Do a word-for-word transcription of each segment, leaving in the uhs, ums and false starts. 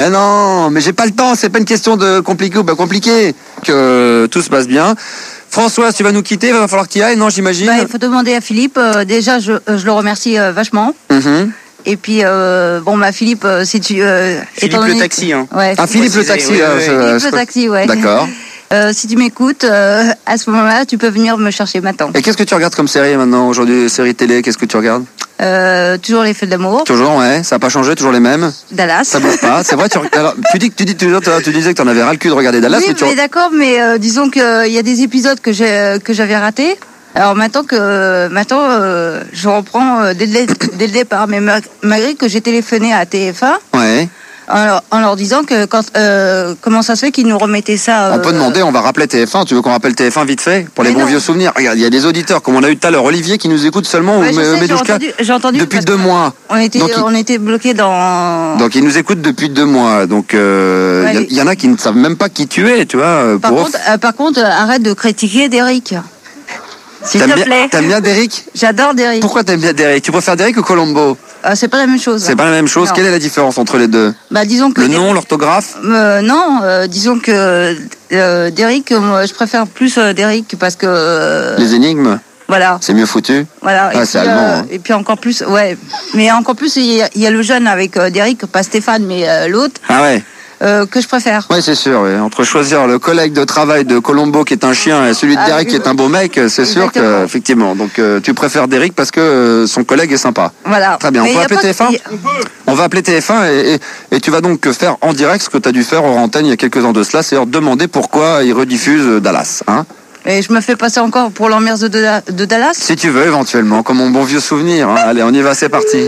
Eh non, mais j'ai pas le temps, c'est pas une question de compliqué ou pas compliqué. Que tout se passe bien. Françoise, tu vas nous quitter, il va falloir que tu y ailles, non, j'imagine. Bah, il faut demander à Philippe. Euh, déjà, je, euh, je le remercie euh, vachement. Mm-hmm. Et puis, euh, bon, bah, Philippe, euh, si tu... Euh, Philippe le taxi, hein. Ouais, Ah, Philippe le taxi. Oui, là, oui, je- oui. Philippe je- le taxi, ouais. D'accord. Euh, si tu m'écoutes, euh, à ce moment-là, tu peux venir me chercher maintenant. Et qu'est-ce que tu regardes comme série maintenant, aujourd'hui, série télé, qu'est-ce que tu regardes? Euh, toujours les feux d'amour. Toujours, ouais, ça n'a pas changé, toujours les mêmes. Dallas. Ça bouge pas, c'est vrai, tu, alors, tu dis que tu dis toujours, tu disais que tu en avais ras le cul de regarder Dallas, Oui, mais tu mais d'accord, mais euh, disons qu'il y a des épisodes que j'ai que j'avais ratés. Alors maintenant que maintenant euh, je reprends euh, dès, le, dès le départ, mais ma- malgré que j'ai téléphoné à T F un Ouais. en leur, en leur disant que quand euh, comment ça se fait qu'ils nous remettaient ça. On peut euh, demander, on va rappeler T F un. Tu veux qu'on rappelle T F un vite fait pour les Mais bons non. vieux souvenirs? Regarde, il y a des auditeurs, comme on a eu tout à l'heure, Olivier qui nous écoute seulement, Ouais, ou je sais, j'ai Medouchka, entendu, j'ai entendu depuis parce deux que mois. On était Donc, il- on était bloqués dans. Donc ils nous écoutent depuis deux mois. Donc il euh, Ouais, y, a- les- y en a qui ne savent même pas qui tu es, tu vois. euh, Par pour eux. contre, euh, par contre, euh, arrête de critiquer Derrick. S'il T'aimes te bien, plaît. t'aimes bien Derrick? J'adore Derrick. Pourquoi t'aimes bien Derrick? Tu préfères Derrick ou Colombo? Euh, c'est pas la même chose. C'est pas la même chose. Non. Quelle est la différence entre les deux? Bah disons que Le nom, l'orthographe? Euh, non, euh, disons que euh, Derrick, euh, moi, je préfère plus euh, Derrick parce que euh, Les énigmes? voilà, C'est mieux foutu? voilà. Ah, et, c'est puis, allemand, euh, hein. et puis encore plus, ouais. Mais encore plus, il y, a- il y a le jeune avec euh, Derrick, pas Stéphane, mais euh, l'autre Ah ouais. euh, que je préfère. Ouais, c'est sûr. Ouais. Entre choisir le collègue de travail de Colombo qui est un chien et celui de Ah, Derrick oui, qui est un beau mec, c'est sûr que Exactement. effectivement. Donc euh, tu préfères Derrick parce que euh, son collègue est sympa. Voilà. Très bien. Mais On peut il y a appeler pas T F un? que- il y On va appeler T F un et, et, et tu vas donc faire en direct ce que tu as dû faire hors antenne il y a quelques ans de cela, c'est-à-dire demander pourquoi ils rediffusent Dallas. Hein, Et je me fais passer encore pour l'emmerde de, Da- de Dallas. si tu veux, éventuellement, comme mon bon vieux souvenir. Hein. Allez, on y va, c'est parti.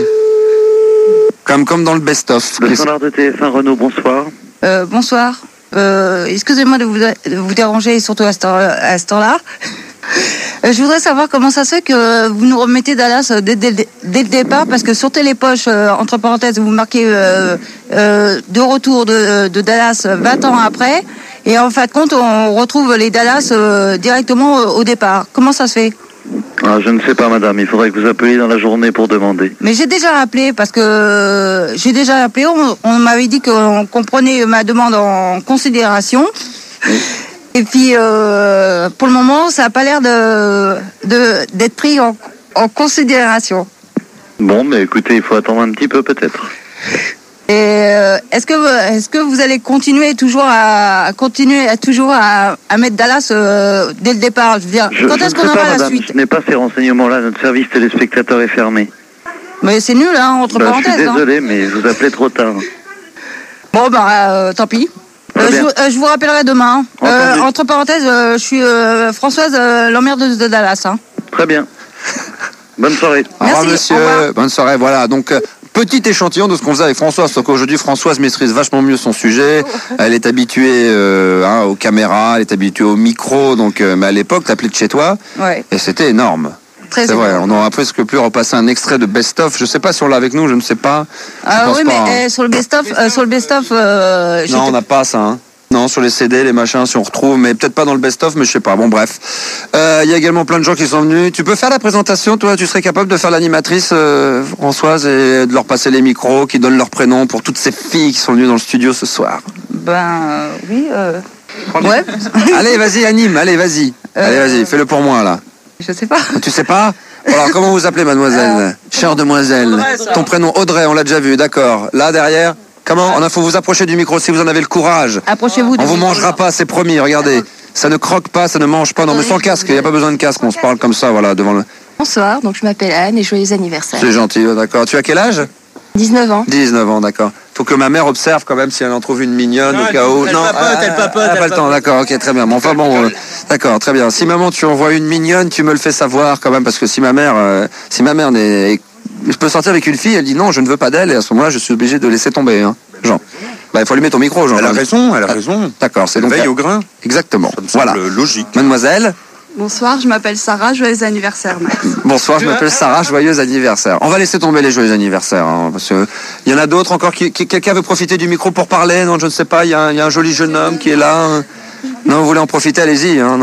Comme, comme dans le best-of. Le standard de T F un Renault, bonsoir. Euh, bonsoir. Euh, excusez-moi de vous, de vous déranger, surtout à cette heure- à cette heure-là. Euh, Je voudrais savoir comment ça se fait que vous nous remettez Dallas euh, dès, dès- dès le départ, parce que sur Télépoche, euh, entre parenthèses, vous marquez euh, euh, de retour de, de Dallas vingt ans après, et en fin de compte, on retrouve les Dallas euh, directement euh, au départ. Comment ça se fait? Ah, je ne sais pas, madame. Il faudrait que vous appeliez dans la journée pour demander. Mais j'ai déjà appelé, parce que euh, j'ai déjà appelé, on, on m'avait dit qu'on comprenait ma demande en considération. Et puis, euh, pour le moment, ça n'a pas l'air de, de, d'être pris en, en considération. Bon, mais écoutez, il faut attendre un petit peu, peut-être. Et euh, est-ce que vous- est-ce que vous allez continuer toujours à, à continuer à toujours à, à mettre Dallas euh, dès le départ? Je veux dire, Je, quand je est-ce ne qu'on sais aura pas, la madame. suite? Je n'ai pas ces renseignements-là. Notre service téléspectateur est fermé. Mais c'est nul, hein, entre Bah, je suis parenthèses. hein. désolé, mais je vous appelais trop tard. Bon, bah, euh, tant pis. Très Euh, je, bien. vous- euh, je vous rappellerai demain. hein. Euh, Entendu. entre parenthèses, euh, je suis euh, Françoise, euh, l'emmerdeuse de Dallas. Hein. Très bien. Bonne soirée. Au revoir, Merci, monsieur. au revoir. Bonne soirée. Voilà. Donc, euh, petit échantillon de ce qu'on faisait avec Françoise. Sauf qu'aujourd'hui, Françoise maîtrise vachement mieux son sujet. Elle est habituée euh, hein, aux caméras, elle est habituée au micro. Donc, euh, mais à l'époque, t'appelais de chez toi Ouais, et c'était énorme. très C'est vrai. énorme. On aura presque pu repasser un extrait de Best of. Je sais pas si on l'a avec nous. Je ne sais pas. Je Ah pense oui, pas, mais hein. euh, sur le best-of, euh, sur le best-of, euh, Non, on j'étais- n'a pas ça. Hein. Non, sur les C D, les machins, si on retrouve, mais peut-être pas dans le best-of, mais je sais pas. Bon, bref. Euh, Il y a également plein de gens qui sont venus. Tu peux faire la présentation, toi? Tu serais capable de faire l'animatrice, euh, Françoise, et de leur passer les micros, qui donnent leur prénom pour toutes ces filles qui sont venues dans le studio ce soir. ben euh, oui, euh, ouais, Allez, vas-y, anime. Allez, vas-y. Allez, Euh, vas-y, fais-le pour moi, là. je sais pas. Tu sais pas? Alors, comment vous appelez, mademoiselle? Chère demoiselle. Ton prénom, Audrey, on l'a déjà vu, d'accord. Là, derrière, comment? Il faut vous approcher du micro si vous en avez le courage. Approchez-vous. On du vous micro. mangera pas, c'est promis, regardez. Ça ne croque pas, ça ne mange pas. Non, mais sans casque, il n'y a pas besoin de casque, on se parle comme ça, voilà, devant le... Bonsoir, donc je m'appelle Anne et joyeux anniversaire. C'est gentil, d'accord. Tu as quel âge? dix-neuf ans. dix-neuf ans, d'accord. Faut que ma mère observe quand même si elle en trouve une mignonne Non, au elle- cas où. elle papote, elle papote, elle a elle pas le temps, papote. d'accord, ok, très bien. Mais enfin bon, euh, d'accord, très bien. Si maman, tu envoies une mignonne, tu me le fais savoir quand même, parce que si ma mère, euh, si ma mère n'est, je peux sortir avec une fille, elle dit non, je ne veux pas d'elle, et à ce moment-là, je suis obligé de laisser tomber, hein. Jean. Bah, il faut allumer ton micro, Jean. Elle a raison, elle a raison. D'accord, c'est donc. Veille au grain. Exactement. Ça me semble Voilà. logique. Mademoiselle. Bonsoir, je m'appelle Sarah, joyeux anniversaire Max. Bonsoir, je m'appelle Sarah, joyeux anniversaire. On va laisser tomber les joyeux anniversaires, hein, parce que il y en a d'autres encore qui, qui- quelqu'un veut profiter du micro pour parler. Non, je ne sais pas. Il y, a un- il y a un joli jeune homme qui est là. hein. Non, vous voulez en profiter, allez-y, hein, non?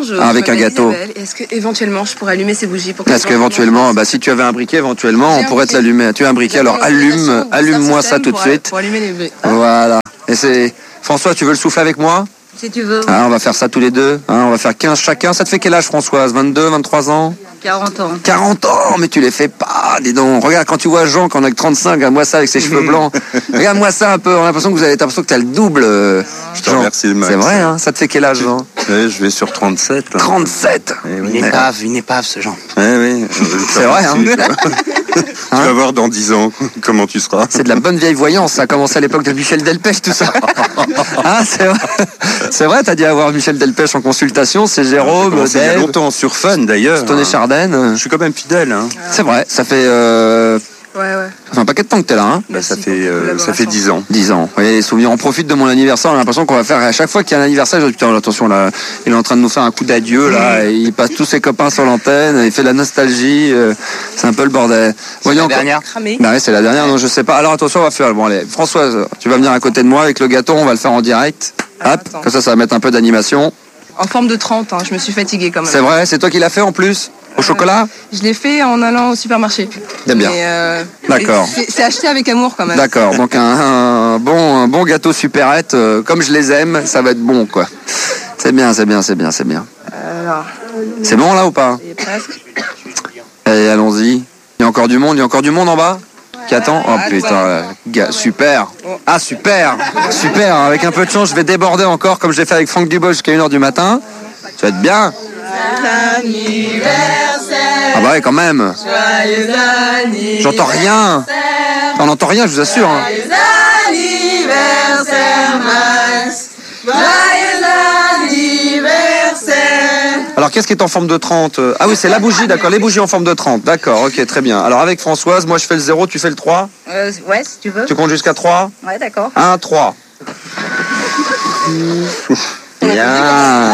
je Ah, avec un gâteau. Isabelle. Est-ce que éventuellement je pourrais allumer ces bougies pour que Est-ce qu'éventuellement, bah, si tu avais un briquet, éventuellement, on pourrait te l'allumer. Tu as un briquet, alors allume, allume-moi ça tout de suite. Pour allumer les bougies. Voilà. Et c'est François, tu veux le souffler avec moi? Si tu veux. Ah, on va faire ça tous les deux. Hein, on va faire quinze chacun. Ça te fait quel âge, Françoise? vingt-deux, vingt-trois ans? quarante ans. quarante ans, mais tu les fais pas, dis donc. Regarde, quand tu vois Jean, quand on a que trente-cinq, regarde-moi ça avec ses cheveux blancs. Regarde-moi ça un peu, on a l'impression que vous avez l'impression que t'as le double. Je te remercie, Max. C'est vrai, hein? Ça te fait quel âge, Jean? Ouais, je vais sur trente-sept. Là. trente-sept. Eh oui. Une épave, une épave, ce genre. Oui, oui. C'est vrai, hein? Tu vas voir dans dix ans comment tu seras. C'est de la bonne vieille voyance, ça a commencé à l'époque de Michel Delpech, tout ça. Ah, c'est vrai. C'est vrai, t'as dit avoir Michel Delpech en consultation, c'est Jérôme, Il y a Dave, longtemps sur Fun d'ailleurs. Stone et Chardin. Je suis quand même fidèle. Hein. C'est vrai, ça fait, euh, Ouais, ouais. ça fait un paquet de temps que t'es là, hein? Bah, ça Merci fait pour ta euh, ça collaboration. fait dix ans. dix ans. Oui, les souvenirs. On profite de mon anniversaire. On a l'impression qu'on va faire à chaque fois qu'il y a un anniversaire. Je dis, putain, attention là, il est en train de nous faire un coup d'adieu là. Et il passe tous ses copains sur l'antenne. Il fait de la nostalgie. euh, C'est un peu le bordel. Voyons La encore- dernière. Cramé. Bah ouais, c'est la dernière. Non, je sais pas. Alors attention, on va faire. Bon, allez, Françoise, tu vas venir à côté de moi avec le gâteau. On va le faire en direct. Ah, Hop, attends. comme ça, ça va mettre un peu d'animation. En forme de trente, hein. Je me suis fatiguée quand même. C'est vrai, c'est toi qui l'as fait en plus. Au chocolat. Je l'ai fait en allant au supermarché. Bien, bien. Mais, euh, D'accord. c'est- C'est acheté avec amour quand même. D'accord. Donc un, un bon, un bon gâteau supérette, euh, comme je les aime, ça va être bon, quoi. C'est bien, c'est bien, c'est bien, c'est bien. Alors, C'est bon là ou pas? il est presque. Allez, allons-y. Il y a encore du monde, il y a encore du monde en bas qui attend. Oh putain, là, gars, super. Ah super, super. Avec un peu de chance, je vais déborder encore comme je l'ai fait avec Franck Dubos jusqu'à une heure du matin. Ça va être bien. Ah bah ouais, quand même. J'entends rien. On n'entend rien, je vous assure. hein. Alors qu'est-ce qui est en forme de trente? Ah oui, c'est la bougie, d'accord. Les bougies en forme de trente. D'accord, ok, très bien. Alors avec Françoise, moi je fais le zéro, tu fais le trois. Euh, ouais, si tu veux. Tu comptes jusqu'à trois. Ouais, d'accord. un, trois. Bien.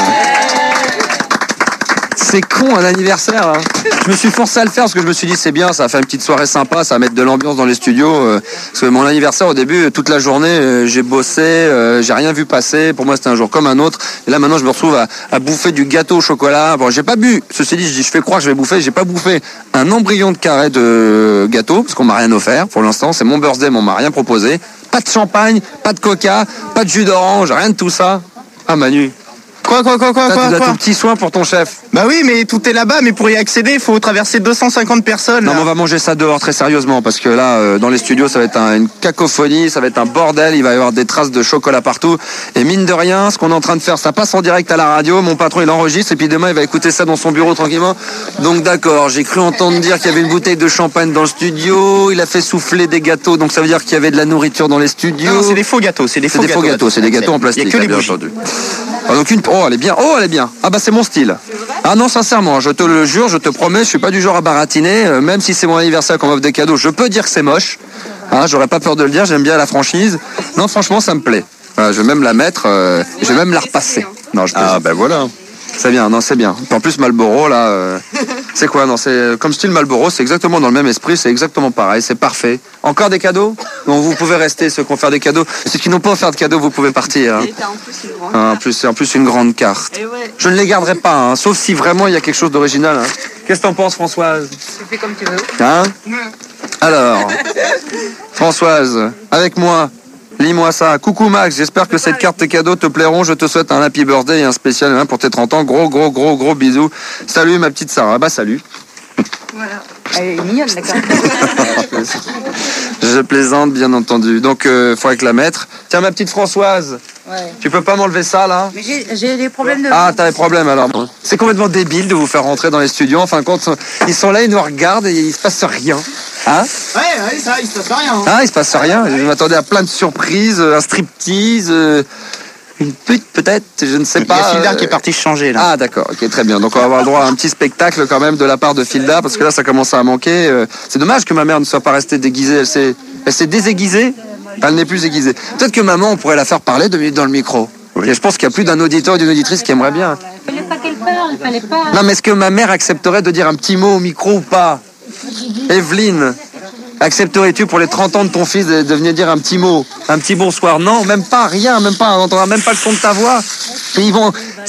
C'est con un anniversaire. Hein. Je me suis forcé à le faire parce que je me suis dit c'est bien, ça va faire une petite soirée sympa, ça va mettre de l'ambiance dans les studios. euh, parce que mon anniversaire au début, toute la journée, euh, j'ai bossé, euh, j'ai rien vu passer. Pour moi c'était un jour comme un autre. Et là maintenant je me retrouve à, à bouffer du gâteau au chocolat. Bon, j'ai pas bu. Ceci dit, je dis je fais croire que je vais bouffer. J'ai pas bouffé un embryon de carré de gâteau parce qu'on m'a rien offert pour l'instant. C'est mon birthday, mais on m'a rien proposé. Pas de champagne, pas de coca, pas de jus d'orange, rien de tout ça. Ah Manu. Quoi, quoi, quoi, quoi, Toi, quoi, tu as quoi tout petit soin pour ton chef. Bah oui, mais tout est là-bas, mais pour y accéder, il faut traverser deux cent cinquante personnes. Non, là. mais on va manger ça dehors très sérieusement parce que là, euh, dans les studios, ça va être un- une cacophonie, ça va être un bordel, il va y avoir des traces de chocolat partout. Et mine de rien, ce qu'on est en train de faire, ça passe en direct à la radio. Mon patron, il enregistre et puis demain, il va écouter ça dans son bureau tranquillement. Donc d'accord, j'ai cru entendre dire qu'il y avait une bouteille de champagne dans le studio. Il a fait souffler des gâteaux, donc ça veut dire qu'il y avait de la nourriture dans les studios. Non, c'est des faux gâteaux, c'est des C'est faux des faux gâteaux. gâteaux, c'est des gâteaux en plastique. Il y a que les bien bougies. entendu. Ah, donc une... Oh, elle est bien. Oh, elle est bien. Ah bah c'est mon style. Ah non, sincèrement, je te le jure, je te promets, je suis pas du genre à baratiner. Euh, même si c'est mon anniversaire qu'on m'offre des cadeaux, je peux dire que c'est moche. Hein, j'aurais pas peur de le dire. J'aime bien la franchise. Non, franchement, ça me plaît. Voilà, je vais même la mettre. euh, je vais même la repasser. Non, je Ah ben voilà. C'est bien, non, c'est bien. En plus, Marlboro, là, euh, c'est quoi? Non, c'est comme style Marlboro, c'est exactement dans le même esprit, c'est exactement pareil, c'est parfait. Encore des cadeaux? Non, vous pouvez rester, ceux qui ont fait des cadeaux. Ceux qui n'ont pas offert de cadeaux, vous pouvez partir. hein. Et t'as en plus une grande. Ah, en plus, c'est en plus une grande carte. Et ouais. Je ne les garderai pas, hein, sauf si vraiment il y a quelque chose d'original. hein. Qu'est-ce que t'en penses, Françoise? Tu fais comme tu veux. Hein? Alors, Françoise, avec moi, lis-moi ça. Coucou Max, j'espère que cette carte tes cadeaux te plairont. Je te souhaite un happy birthday et un spécial hein, pour tes trente ans. Gros, gros, gros, gros bisous. Salut ma petite Sarah. Bah salut. Elle est mignonne, la carte. Je plaisante, bien entendu. Donc, il faudrait que la mettre. Tiens, ma petite Françoise, Ouais. tu peux pas m'enlever ça, là? Mais j'ai- j'ai des problèmes de... Ah, t'as des problèmes, alors. C'est complètement débile de vous faire rentrer dans les studios. En fin de compte, ils sont là, ils nous regardent et il se passe rien. Hein? Ouais, ouais, ça, il se passe rien. hein. Ah, il se passe rien. Je m'attendais à plein de surprises, un striptease, euh, une pute peut-être, je ne sais Il y a pas. Filda euh, qui est parti se changer, là. Ah d'accord, ok, très bien. Donc on va avoir le droit à un petit spectacle quand même de la part de Filda, parce que là ça commence à manquer. Euh, C'est dommage que ma mère ne soit pas restée déguisée. Elle s'est, elle s'est désaiguisée. Elle n'est plus aiguisée. Peut-être que maman, on pourrait la faire parler deux minutes dans le micro. Et je pense qu'il y a plus d'un auditeur ou d'une auditrice qui aimerait bien. Il fallait pas qu'elle parle, il fallait pas. Non, mais est-ce que ma mère accepterait de dire un petit mot au micro ou pas? Evelyne, accepterais-tu pour les trente ans de ton fils de, de venir dire un petit mot, un petit bonsoir? Non, même pas, rien, même pas, on n'entendra même pas le son de ta voix. Et ils vont,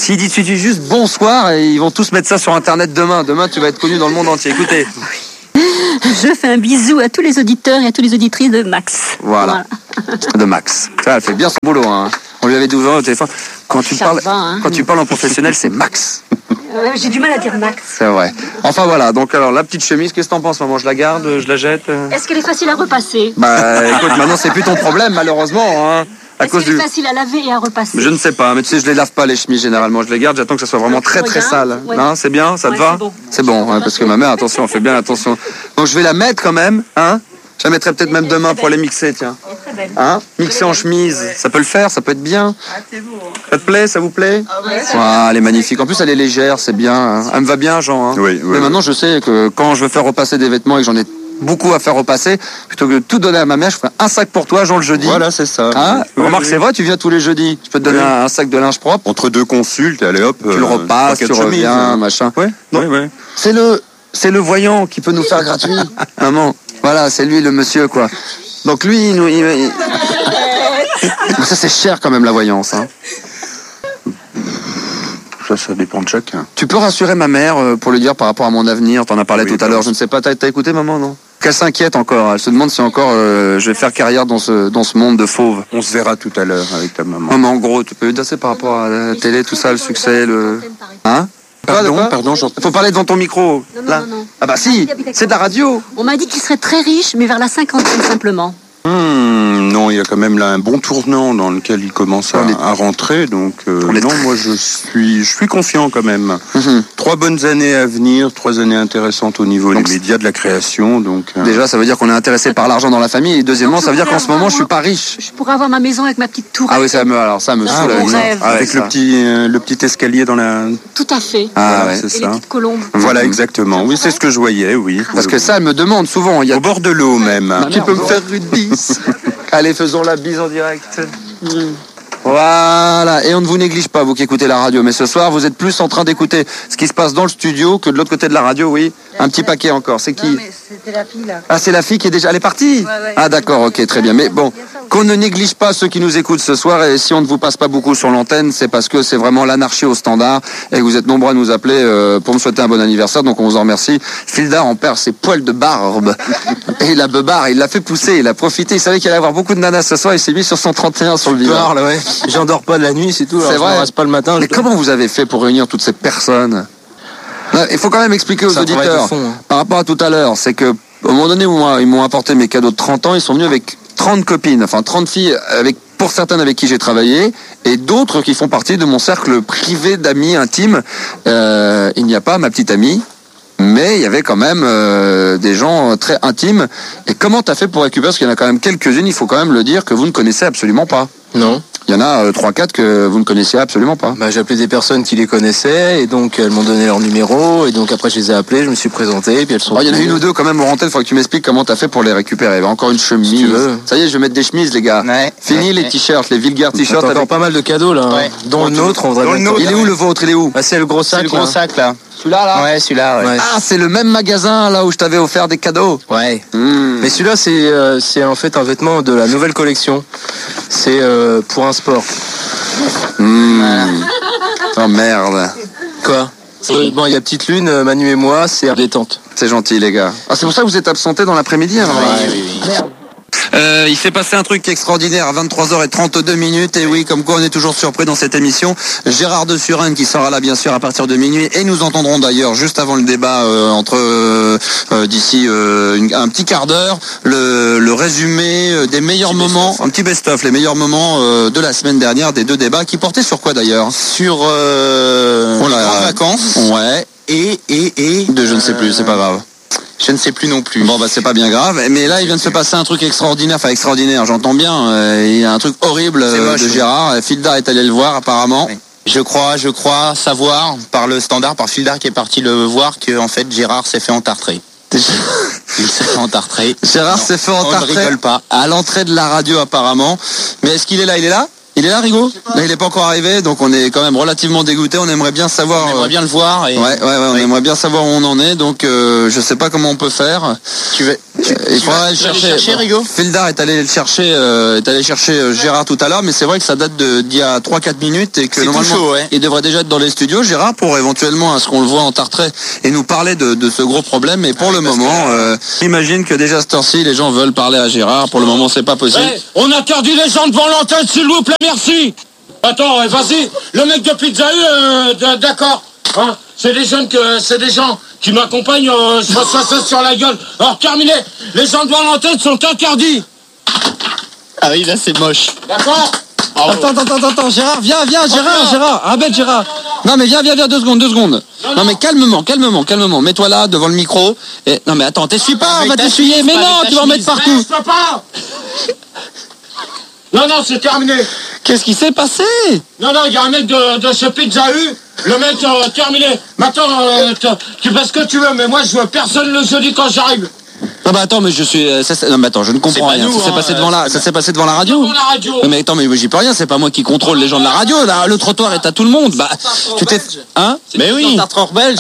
S'il dit tu dis juste bonsoir, et ils vont tous mettre ça sur internet demain. Demain, tu vas être connu dans le monde entier. Écoutez. Je fais un bisou à tous les auditeurs et à toutes les auditrices de Max. Voilà. voilà. De Max. Ça, elle fait bien son boulot. Hein. On lui avait dit au téléphone. Quand tu, parles, va, hein. quand tu parles en professionnel, c'est Max. Euh, j'ai du mal à dire Max. C'est vrai. Enfin voilà. Donc alors la petite chemise, qu'est-ce que t'en penses, maman? Je la garde, je la jette. Est-ce qu'elle est facile à repasser? Bah écoute, maintenant c'est plus ton problème malheureusement. Hein. À Est-ce cause qu'elle est du... facile à laver et à repasser? Je ne sais pas, mais tu sais, je les lave pas les chemises généralement. Je les garde, j'attends que ça soit vraiment très très sale. Ouais. Hein, c'est bien, ça te ouais, va? C'est bon, c'est bon hein, parce que ma mère, attention, elle fait bien attention. Donc je vais la mettre quand même, hein? Je la mettrai peut-être même demain pour les mixer, tiens. Hein? Mixer en chemise, ça peut le faire, ça peut être bien. Ça te plaît, ça vous plaît? Ah, elle est magnifique. En plus, elle est légère, c'est bien. Hein. Elle me va bien, Jean. Hein. Oui, oui, mais maintenant, je sais que quand je veux faire repasser des vêtements et que j'en ai beaucoup à faire repasser, plutôt que de tout donner à ma mère, je fais un sac pour toi, Jean, le jeudi. Voilà, c'est ça. Hein? Oui, Remarque, oui. c'est vrai, tu viens tous les jeudis. Je peux te donner oui. un, un sac de linge propre. Entre deux consultes, allez hop. Tu le repasses, tu reviens, hein. machin. Ouais, ouais, ouais. C'est le, c'est le voyant qui peut nous faire gratuit. Maman. Voilà, c'est lui le monsieur, quoi. Donc lui, il nous... Il, il... Mais ça, c'est cher quand même, la voyance. Hein. Ça, ça dépend de chacun. Tu peux rassurer ma mère euh, pour lui dire par rapport à mon avenir, t'en as parlé oui, tout à l'heure, je ne sais pas, t'as, t'as écouté maman, non? Qu'elle s'inquiète encore, elle se demande si encore euh, je vais faire carrière dans ce, dans ce monde de fauves. On se verra tout à l'heure avec ta maman. Non, mais en gros, tu peux lui dire c'est par rapport à la télé, tout ça, le succès, le... Hein? Pardon, pardon, j'entends. Faut parler devant ton micro. Non, là. non, non, non. Ah bah si, c'est de la radio. On m'a dit qu'il serait très riche, mais vers la cinquantaine simplement. Hum, non, il y a quand même là un bon tournant dans lequel il commence à, à rentrer, donc euh, non, très... moi je suis, je suis confiant quand même. Mm-hmm. Trois bonnes années à venir, trois années intéressantes au niveau donc, des médias, de la création, donc. Euh... Déjà, ça veut dire qu'on est intéressé par l'argent dans la famille, et deuxièmement, donc, ça veut dire qu'en ce moment, moi, je suis pas riche. Je pourrais avoir ma maison avec ma petite tour. Ah oui, ça me, alors ça me ah, saoule. Ah, avec ça. le petit, euh, le petit escalier dans la. Tout à fait. Ah voilà, ouais. c'est et ça. les petites colombes. Voilà, exactement. Oui, c'est ce que je voyais, oui. Parce que ça, elle me demande souvent. Il y a... Au bord de l'eau même. Tu peux me faire une bise. Allez, faisons la bise en direct. Mmh. Voilà, et on ne vous néglige pas, vous qui écoutez la radio, mais ce soir, vous êtes plus en train d'écouter ce qui se passe dans le studio que de l'autre côté de la radio, oui. Un petit paquet encore, c'est qui? Non, mais c'était la fille, là. Ah, c'est la fille qui est déjà... Elle est partie? Ouais, ouais. Ah, d'accord, ok, très bien. Mais bon, qu'on ne néglige pas ceux qui nous écoutent ce soir, et si on ne vous passe pas beaucoup sur l'antenne, c'est parce que c'est vraiment l'anarchie au standard, et que vous êtes nombreux à nous appeler euh, pour me souhaiter un bon anniversaire, donc on vous en remercie. Fildar en perd ses poils de barbe, et la beubare, il l'a fait pousser, il a profité, il savait qu'il allait avoir beaucoup de nanas ce soir, il s'est mis sur son trente et un sur le visage. Parle, ouais. J'endors pas de la nuit, c'est tout. C'est vrai. Je me rase pas le matin. Mais je... comment vous avez fait pour réunir toutes ces personnes? Il faut quand même expliquer aux auditeurs, fond, hein. Par rapport à tout à l'heure, c'est que au moment donné où ils m'ont apporté mes cadeaux de trente ans, ils sont venus avec trente copines, enfin trente filles, avec pour certaines avec qui j'ai travaillé, et d'autres qui font partie de mon cercle privé d'amis intimes. Euh, il n'y a pas ma petite amie, mais il y avait quand même euh, des gens très intimes. Et comment t'as fait pour récupérer? Parce qu'il y en a quand même quelques-unes, il faut quand même le dire, que vous ne connaissez absolument pas. Non. Il y en a trois quatre que vous ne connaissiez absolument pas. Bah, j'ai appelé des personnes qui les connaissaient, et donc elles m'ont donné leur numéro, et donc après je les ai appelées, je me suis présenté, et puis elles sont... Il oh, y en a une ou deux quand même au rentrée, il faudrait que tu m'expliques comment t'as fait pour les récupérer. Encore une chemise. Si tu veux. Ça y est, je vais mettre des chemises, les gars. Ouais. Fini ouais, les ouais. t-shirts, les vulgaires t-shirts. Avec... encore pas mal de cadeaux là, ouais. Dont bon, le nôtre, on devrait mettre... Il est où le vôtre? Il est où? Bah, c'est le gros sac. C'est le gros sac là. Celui-là là? Ouais, celui-là, ouais. ouais. Ah, c'est le même magasin là où je t'avais offert des cadeaux. Ouais. Mmh. Mais celui-là, c'est, euh, c'est en fait un vêtement de la nouvelle collection. C'est euh, pour un sport. Mmh. Oh merde. Quoi? euh, Bon, il y a Petite Lune, Manu et moi, c'est détente. C'est gentil les gars. Ah, c'est pour ça que vous êtes absentés dans l'après-midi alors? Ouais, oui, oui. Merde. Euh, il s'est passé un truc extraordinaire à vingt-trois heures trente-deux minutes, et oui, comme quoi on est toujours surpris dans cette émission. Gérard de Suresnes qui sera là bien sûr à partir de minuit, et nous entendrons d'ailleurs juste avant le débat euh, entre euh, euh, d'ici euh, une, un petit quart d'heure le, le résumé des meilleurs moments, un petit best-of, les meilleurs moments euh, de la semaine dernière des deux débats qui portaient sur quoi d'ailleurs? Sur euh, oh là, les vacances. Ouais. Et et et de je ne sais plus, c'est pas grave. Je ne sais plus non plus. Bon bah c'est pas bien grave, mais là il vient de se passer un truc extraordinaire, enfin extraordinaire, j'entends bien, euh, il y a un truc horrible euh, de Gérard, Fildar est allé le voir apparemment. Oui. Je crois, je crois savoir par le standard, par Fildar qui est parti le voir, que en fait Gérard s'est fait entartrer. Il s'est fait entartrer. Gérard non, s'est fait entartrer. On ne rigole pas. À l'entrée de la radio apparemment. Mais est-ce qu'il est là? Il est là? Il est là, Rigaud? Là, il n'est pas encore arrivé, donc on est quand même relativement dégoûté. On aimerait bien savoir. On aimerait bien le voir. Et... Ouais, ouais, ouais, on oui. aimerait bien savoir où on en est, donc euh, je sais pas comment on peut faire. Tu veux tu, Il faudra aller chercher. chercher Rigaud. Fildar est allé le chercher, euh, est allé chercher euh, Gérard tout à l'heure, mais c'est vrai que ça date de d'il y a trois quatre minutes et que c'est normalement chaud, ouais. il devrait déjà être dans les studios, Gérard, pour éventuellement à ce qu'on le voit en tartrait et nous parler de, de ce gros problème. Mais pour ah, le moment, que... euh, j'imagine que déjà à cette heure-ci, les gens veulent parler à Gérard. Pour le moment, c'est pas possible. Hey, on interdit les gens devant l'antenne, s'il vous plaît, merci. Attends, vas-y, le mec de Pizza U, euh, d'accord, hein, c'est des jeunes que, c'est des gens qui m'accompagnent, euh, je reçois ça sur la gueule. Alors terminé, les gens devant l'antenne sont interdits. Ah oui, là c'est moche. D'accord. Oh. Attends, attends, attends, attends, Gérard, viens, viens, Gérard, Gérard, arrête Gérard. Non mais viens, viens, viens, deux secondes, deux secondes. Non, non mais calmement, calmement, calmement, mets-toi là devant le micro. Et... Non mais attends, t'essuie pas, on va t'essuyer, mais non, tu vas en mettre partout. Je peux pas. Non, non, c'est terminé. Qu'est-ce qui s'est passé? Non, non, il y a un mec de, de ce Pizza U. Le mec, euh, terminé. Maintenant, euh, tu fais ce que tu veux, mais moi, je veux personne le jeudi quand j'arrive. Non, bah attends, mais je suis. Ça, non, mais attends, je ne comprends rien. Nous, ça s'est hein, passé devant la. Ça s'est passé devant la radio. Devant la radio. Mais attends, mais j'y peux rien. C'est pas moi qui contrôle les gens de la radio. Là, le trottoir est à tout le monde. Bah, tu t'es. Hein? Mais oui. Tartre belge.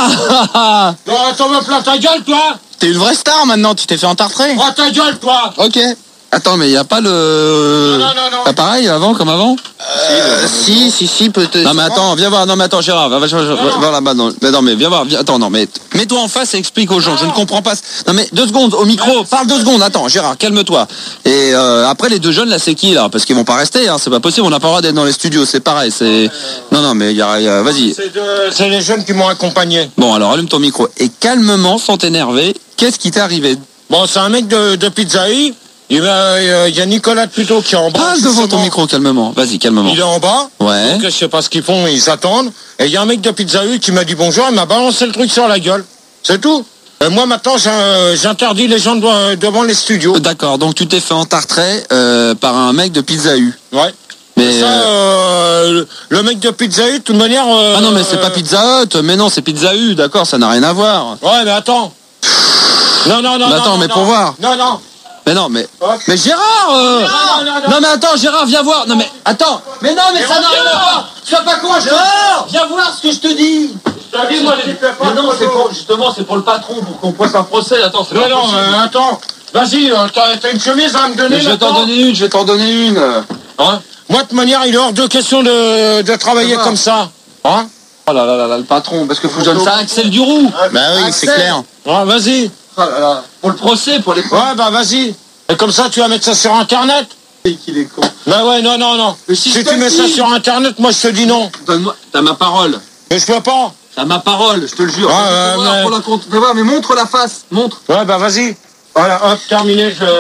Ah. Non, attends, me plains ta gueule, toi. T'es une vraie star maintenant. Tu t'es fait entartrer. Oh, ta gueule, toi. Ok. Attends, mais il n'y a pas le... Non, non, non, non. Pas pareil, avant, comme avant euh, Si, si, si, peut-être... Non, mais attends, viens voir, non, mais attends, Gérard, va, va, va, va, va là-bas, non, mais non, mais viens voir, viens, attends, non, mais mets-toi en face et explique aux gens, je ne comprends pas... Non, mais deux secondes, au micro, parle deux secondes, attends, Gérard, calme-toi. Et euh, après, les deux jeunes, là, c'est qui, là? Parce qu'ils vont pas rester, hein, c'est pas possible, on n'a pas le droit d'être dans les studios, c'est pareil, c'est... Non, non, mais il y a... Y a vas-y. C'est, de... c'est les jeunes qui m'ont accompagné. Bon, alors, allume ton micro, et calmement, sans t'énerver, qu'est-ce qui t'est arrivé? Bon, c'est un mec de, de Pizza U. Il y, a, il y a Nicolas Puto qui est en bas. Parle devant ton micro, calmement. Vas-y, calmement. Il est en bas. Ouais. Donc, je sais pas ce qu'ils font, ils attendent. Et il y a un mec de Pizza U qui m'a dit bonjour, il m'a balancé le truc sur la gueule. C'est tout. Et moi, maintenant, j'interdis les gens de, devant les studios. D'accord, donc tu t'es fait entartrer euh, par un mec de Pizza U. Ouais. Mais ça, euh, le mec de Pizza U, de toute manière... Euh, ah non, mais c'est pas Pizza Hut, mais non, c'est Pizza U, d'accord, ça n'a rien à voir. Ouais, mais attends. Non, non, non, mais attends, non, mais non, pour voir. Non, non. Mais non, mais... Mais Gérard euh... non, non, non, non. non, mais attends, Gérard, viens voir. Non, mais attends. Mais non, mais, mais ça n'a rien à voir. Sois pas con, Gérard. Viens voir ce que je te dis. Je te dis, moi, les... Mais non, c'est pour, justement, c'est pour le patron, pour qu'on fasse un procès. Attends, c'est non, non, euh, attends. Vas-y, euh, t'as, t'as une chemise à me donner. Mais je vais t'en donner une, je vais t'en donner une. Hein? Moi, de toute manière, il est hors de question de, de travailler comme ça. Hein? Oh là là là là, le patron, parce que faut que je donne ça à Axel Duroux. Bah oui, Axel. C'est clair. Ouais, vas-y. Oh là là. Pour le procès, pour les... Ouais, bah vas-y. Et comme ça, tu vas mettre ça sur Internet. Et qu'il est con. Bah ouais, non, non, non. Si tu mets ça sur Internet, moi, je te dis non. Donne-moi, t'as ma parole. Mais je peux pas. T'as ma parole, je te le jure. Ouais, ouais, voir, mais... pour la compte. Voir, mais montre la face, montre. Ouais, bah vas-y. Voilà, hop, terminé, je...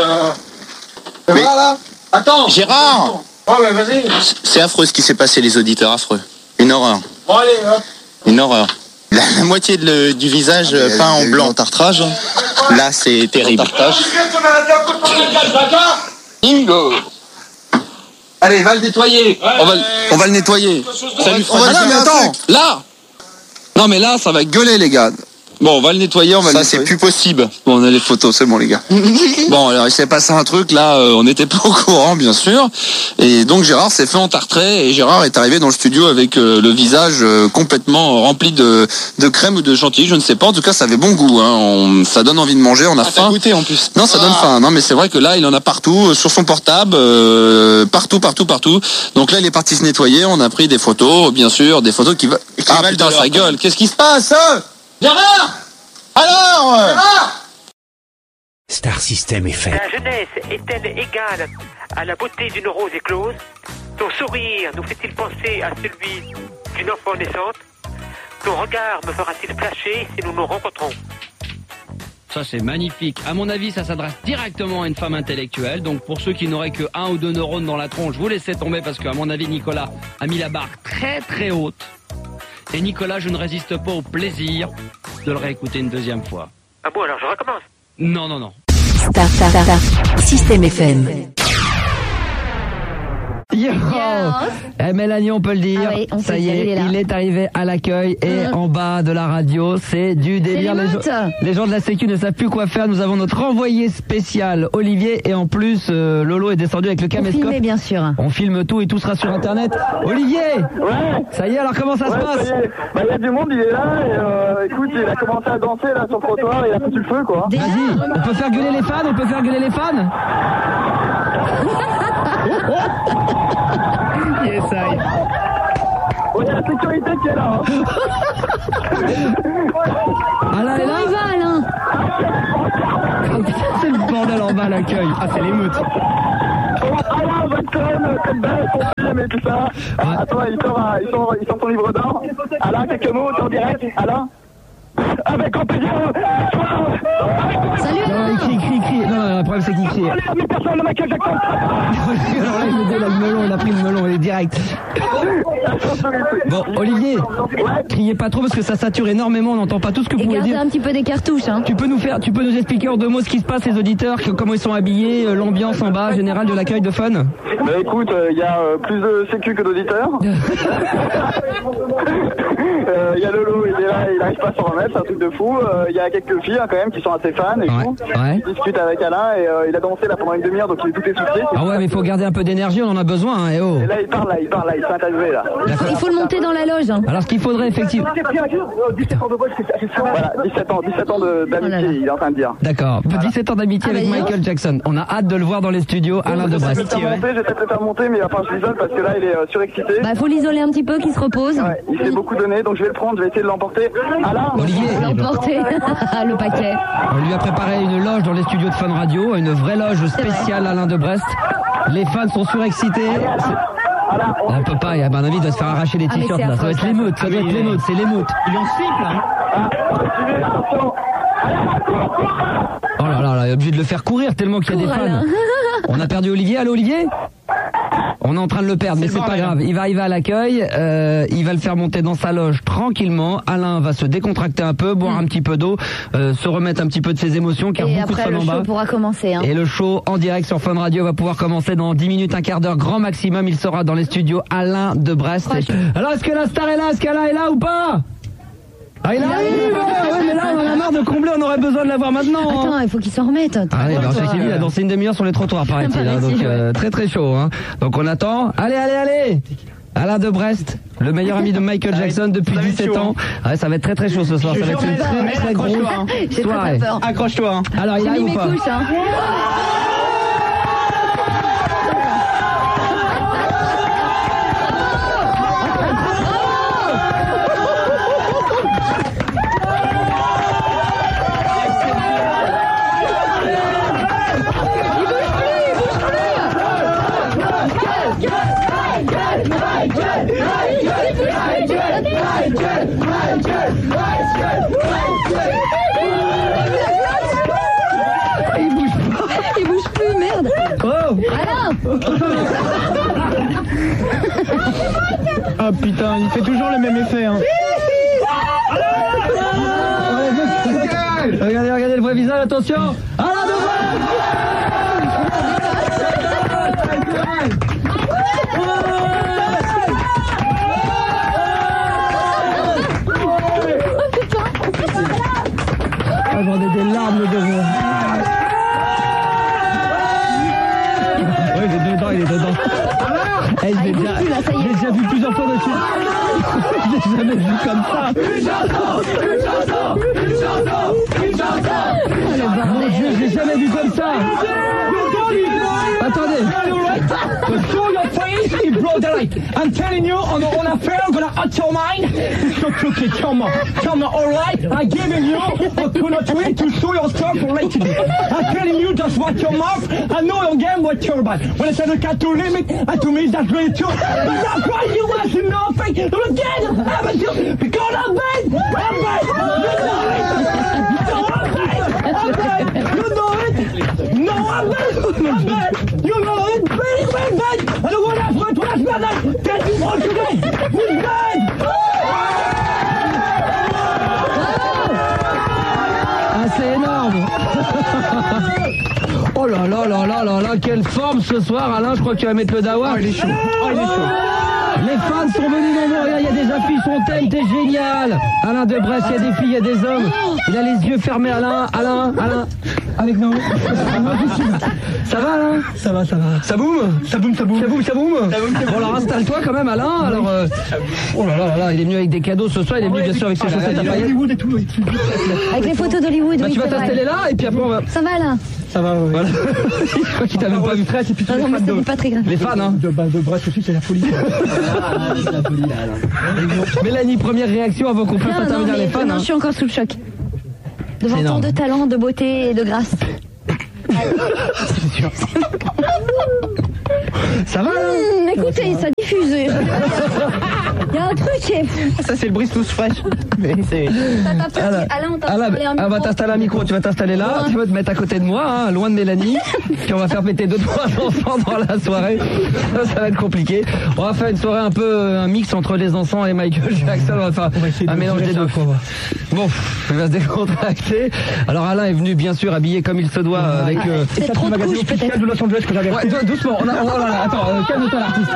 Mais... Voilà. Attends. Gérard. Ouais, bah vas-y. C'est affreux ce qui s'est passé, les auditeurs, affreux. Une horreur. Bon, allez, hop. Une horreur. La, la moitié de le, du visage ah, peint en blanc. Tartrage. Là, c'est terrible. Bingo. Allez, va le nettoyer. Ouais, on, va, ouais, on va le nettoyer. Ça lui fera on va, non, mais attends. Là. Non, mais là, ça va gueuler, les gars. Bon, on va le nettoyer, on va ça, le c'est plus possible. Bon, on a les photos, c'est bon, les gars. Bon, alors, il s'est passé un truc, là, euh, on n'était pas au courant, bien sûr. Et donc, Gérard s'est fait entartrer, et Gérard est arrivé dans le studio avec euh, le visage euh, complètement rempli de, de crème ou de chantilly, je ne sais pas. En tout cas, ça avait bon goût, hein. On, ça donne envie de manger, on a ah, faim. T'as goûté, en plus. Non, ça ah. donne faim. Non, mais c'est vrai que là, il en a partout, euh, sur son portable, euh, partout, partout, partout. Donc là, il est parti se nettoyer, on a pris des photos, bien sûr, des photos qui, va... qui ah, valent putain, sa gueule. Qu'est-ce qui se passe? Gérard! Alors Gérard! Star System est fait. La jeunesse est-elle égale à la beauté d'une rose éclose? Ton sourire nous fait-il penser à celui d'une enfant naissante? Ton regard me fera-t-il flasher si nous nous rencontrons? Ça c'est magnifique. À mon avis, ça s'adresse directement à une femme intellectuelle. Donc pour ceux qui n'auraient que un ou deux neurones dans la tronche, vous laissez tomber parce qu'à mon avis, Nicolas a mis la barre très très haute. Et Nicolas, je ne résiste pas au plaisir de le réécouter une deuxième fois. Ah bon, alors je recommence. Non, non, non. Star, star, star, star. Système F M. Yo. Eh, Mélanie, on peut le dire. Ah oui, on ça peut y le dire, est, il est là. il est arrivé à l'accueil et Mmh. en bas de la radio. C'est du délire. Les, l'émeute. gens- les gens de la Sécu ne savent plus quoi faire. Nous avons notre envoyé spécial, Olivier, et en plus, euh, Lolo est descendu avec le Pour caméscope. filmer, bien sûr. On filme tout et tout sera sur Internet. Olivier. Ouais. Ça y est, alors comment ça se Ouais, passe? ça y est. Bah, il y a du monde, il est là, et euh, écoute, il a commencé à danser là sur le trottoir, il a foutu le feu, quoi. Vas-y, on peut faire gueuler les fans, on peut faire gueuler les fans. Yes, I. Oh, il y a la sécurité qui est là, hein. Alain est là? Comment il va, Alain? Oh, putain, c'est le bordel en bas à l'accueil. Ah, c'est l'émeute. Alain, Watson, comme belle, son film et tout ça. Ah, attends, il sort, euh, il sort, il sort son livre d'or. Alain, quelques mots, t'es en direct. Alain? Avec grand plaisir. Salut, Non, il crie, il crie, il crie. Non, non, le problème c'est qu'il crie. Mais personne, le Michael Jackson. Alors là, il me donne le melon, il a pris le melon, il est direct. Bon, Olivier, criez pas trop parce que ça sature énormément, on n'entend pas tout ce que vous Et pouvez gardez dire. un petit peu des cartouches, hein. Tu peux nous faire, tu peux nous expliquer en deux mots ce qui se passe, les auditeurs, que- comment ils sont habillés, euh, l'ambiance en bas, générale de l'accueil de Fun. Bah écoute, il y a euh, plus de sécu que d'auditeurs. Il y a Lolo, il est là, il n'arrive pas à s'en remettre, c'est un truc de fou. Il y a quelques filles hein, quand même qui sont assez fans et tout. Ouais. Ils discutent avec Alain et euh, il a dansé là pendant une demi-heure donc il est tout essoufflé. Ah ouais, mais il faut garder un peu d'énergie, on en a besoin, hein, eh oh. Et là il parle là, il parle là, il s'est interviewé là. Il faut le monter dans la loge, hein. Alors ce qu'il faudrait effectivement... dix-sept ans de vol, c'est Voilà, dix-sept ans, dix-sept ans de- d'amitié, il est en train de dire. D'accord, dix-sept ans d'amitié Ah, avec bah, dis Michael Jackson. On a hâte de le voir dans les studios, Alain de Je vais Brest. peut-être le faire monter, je vais peut-être le faire monter, mais il va falloir que je l'isole parce que là il est euh, surexcité. Bah, faut l'isoler un petit peu, qu'il se repose. Ouais, il s'est beaucoup donné, donc je vais le prendre, je vais essayer de l'emporter. Alain, Olivier, L'emporter. Le paquet. on lui a préparé une loge dans les studios de Fun Radio, une vraie loge spéciale Alain de Brest. Les fans sont surexcités. C'est- On peut pas, à mon avis, il doit se faire arracher les Ah, mais t-shirts c'est là. Ça va affreux, être ça. l'émeute, ça doit être l'émeute, c'est l'émeute. Il est en slip là. Oh là là, là, il est obligé de le faire courir tellement qu'il y a des Cours, fans. Alain. On a perdu Olivier. Allô Olivier? On est en train de le perdre, mais c'est pas grave. Il va arriver à l'accueil, euh, il va le faire monter dans sa loge tranquillement. Alain va se décontracter un peu, boire un petit peu d'eau, euh, se remettre un petit peu de ses émotions, car Et beaucoup après, de le fans en bas. show pourra commencer, hein. Et le show en direct sur Fun Radio va pouvoir commencer dans dix minutes, un quart d'heure, grand maximum. Il sera dans les studios Alain de Brest. Alors, est-ce que la star est là? Est-ce qu'Alain est là ou pas? Ah, il arrive! Ouais, mais là, on en a marre de combler, on aurait besoin de l'avoir maintenant. Attends, il faut qu'il s'en remette. Ah oui, alors j'ai vu, il a dansé une demi-heure sur les trottoirs, paraît-il. Hein, donc euh, très très chaud. Hein. Donc on attend. Allez, allez, allez! Alain de Brest, le meilleur ami de Michael Jackson depuis dix-sept ans. Ouais, ça va être très très chaud ce soir. Ça va être une très très grosse J'ai très soirée. très peur. Accroche-toi. Hein. Alors il J'ai arrive mis ou mes pas? couches, hein. Il bouge pas. Il bouge plus, merde. Oh! Alain! Ah putain, il fait toujours le même effet. Hein. Regardez, regardez le vrai visage, attention! Alain de Ah, j'en ai des larmes de joie. Oui, il est dedans, il est dedans. Eh, je l'ai déjà, je l'ai déjà vu plusieurs fois dessus. Je l'ai jamais vu comme ça. Une chanson, une chanson, une chanson, une chanson. Mon Dieu, je l'ai jamais vu comme ça. Attendez. Show your face, it blow the light. I'm telling you, on on affair, I'm gonna hurt your mind. So quickly, come on, come on, alright. I'm giving you a coconut way to show yourself lately. I'm telling you, just watch your mouth. I know again what you're about. When I said I got to limit, and to me that's really true. But that's why you want to know thing. Again, haven't you? Because I'm bad, I'm bad. You know it. No, I'm bad, I'm bad. You know it. No, I'm bad, I'm bad. You know it. Very, very bad. And the one after it, what's bad? That you want today. It's bad. Ah, c'est énorme. Oh là là. là là là là là, quelle forme ce soir, Alain, je crois que tu vas mettre le dawa. Oh, il est chaud. Oh, il est chaud. Les fans sont venus nombreux, regarde, il y a des affiches, son thème, t'es génial. Alain de Brest, il y a des filles, il y a des hommes. Il a les yeux fermés, Alain, Alain, Alain. Avec nous. Ça va, Alain? Ça va, ça va. Ça boum? Ça boum, ça boum. Ça boum, ça boum. Bon, alors installe-toi quand même, Alain. Alors, euh... oh là là là là, il est venu avec des cadeaux ce soir, il est venu bien sûr avec ses chaussettes à paillettes. Hollywood et tout. Avec les photos d'Hollywood. Bah, oui, tu vas c'est vrai. t'installer là et puis après on va. Ça va là? Ça va, ouais. Voilà. Je crois qu'il t'a même pas vu. Stress et puis tous Ah les non, mais fans de... c'est pas très grave. Les fans, hein. De, bah, de Brest aussi, c'est la folie. Ah, c'est la folie là, Alain. Mélanie, première réaction avant qu'on fasse Non, non, intervenir mais les fans. non, hein. je suis encore sous le choc. Devant C'est tant énorme. de talent, de beauté et de grâce. C'est sûr. Ça va, là? Hum, écoutez, ça diffuse. Il y a un truc. Et... Ça, c'est le brise tous fraîche. Mais c'est. Ça t'a pas Alain, dit. Alain, on t'a Alain, installé un ah, on va micro. t'installer un micro, tu vas t'installer là, Ouais. tu vas te mettre à côté de moi, hein, loin de Mélanie, puis on va faire péter deux trois encens dans la soirée. Ça, ça va être compliqué. On va faire une soirée un peu euh, un mix entre les encens et Michael Jackson. On va faire On va essayer un de mélange des gérer deux. ça, quoi. Bon, il va se décontracter. Alors Alain est venu bien sûr habillé comme il se doit euh, avec. euh, C'est ça, trop le de magazine couches, officiel peut-être. de Los Angeles que j'avais Ouais, acheté. dou- doucement. On a, on a- voilà, attends, euh, calme-toi l'artiste.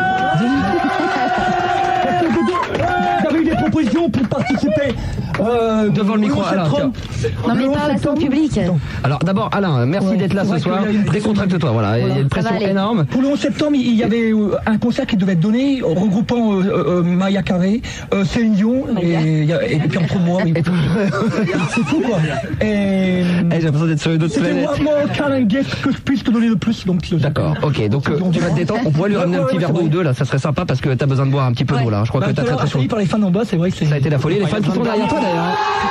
J'avais eu des propositions pour participer euh, Devant le micro, onze Alain, septembre. Non, mais Le onze parle à son septembre. public. Alors d'abord Alain, merci Ouais, d'être là c'est ce vrai soir. qu'il y a une pression. Décontracte-toi, voilà. Il y a une Ça pression va aller. énorme. Pour le onze septembre, il y avait euh, un concert qui devait être donné, regroupant euh, euh, Maya Carré, euh, Céline Dion, et, il y a- et puis entre moi, oui. C'est fou, quoi. Et Eh, j'ai l'impression d'être sur une autre c'était planète. moi, moi, Karen Guest, que je puisse te donner le plus. Donc, euh, D'accord, ok, donc euh, tu vas te détendre, on pourrait lui ramener un petit verre d'eau ou deux là, ça serait sympa parce que t'as besoin de boire un petit peu d'eau là, je crois bah, que t'as tout à très l'heure, très chaud. accueilli par les fans en bas, c'est vrai que c'est... Ça a été la folie, les fans qui sont derrière toi d'ailleurs.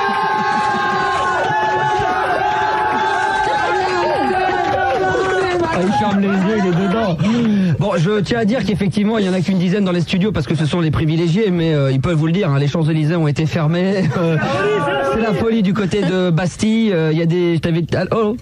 Ah, il ferme les yeux, il est dedans. Bon, je tiens à dire qu'effectivement, il y en a qu'une dizaine dans les studios parce que ce sont les privilégiés, mais euh, ils peuvent vous le dire, hein, les Champs-Élysées ont été fermés. Euh, c'est la folie du côté de Bastille. euh, Il y a des... Je t'avais... Oh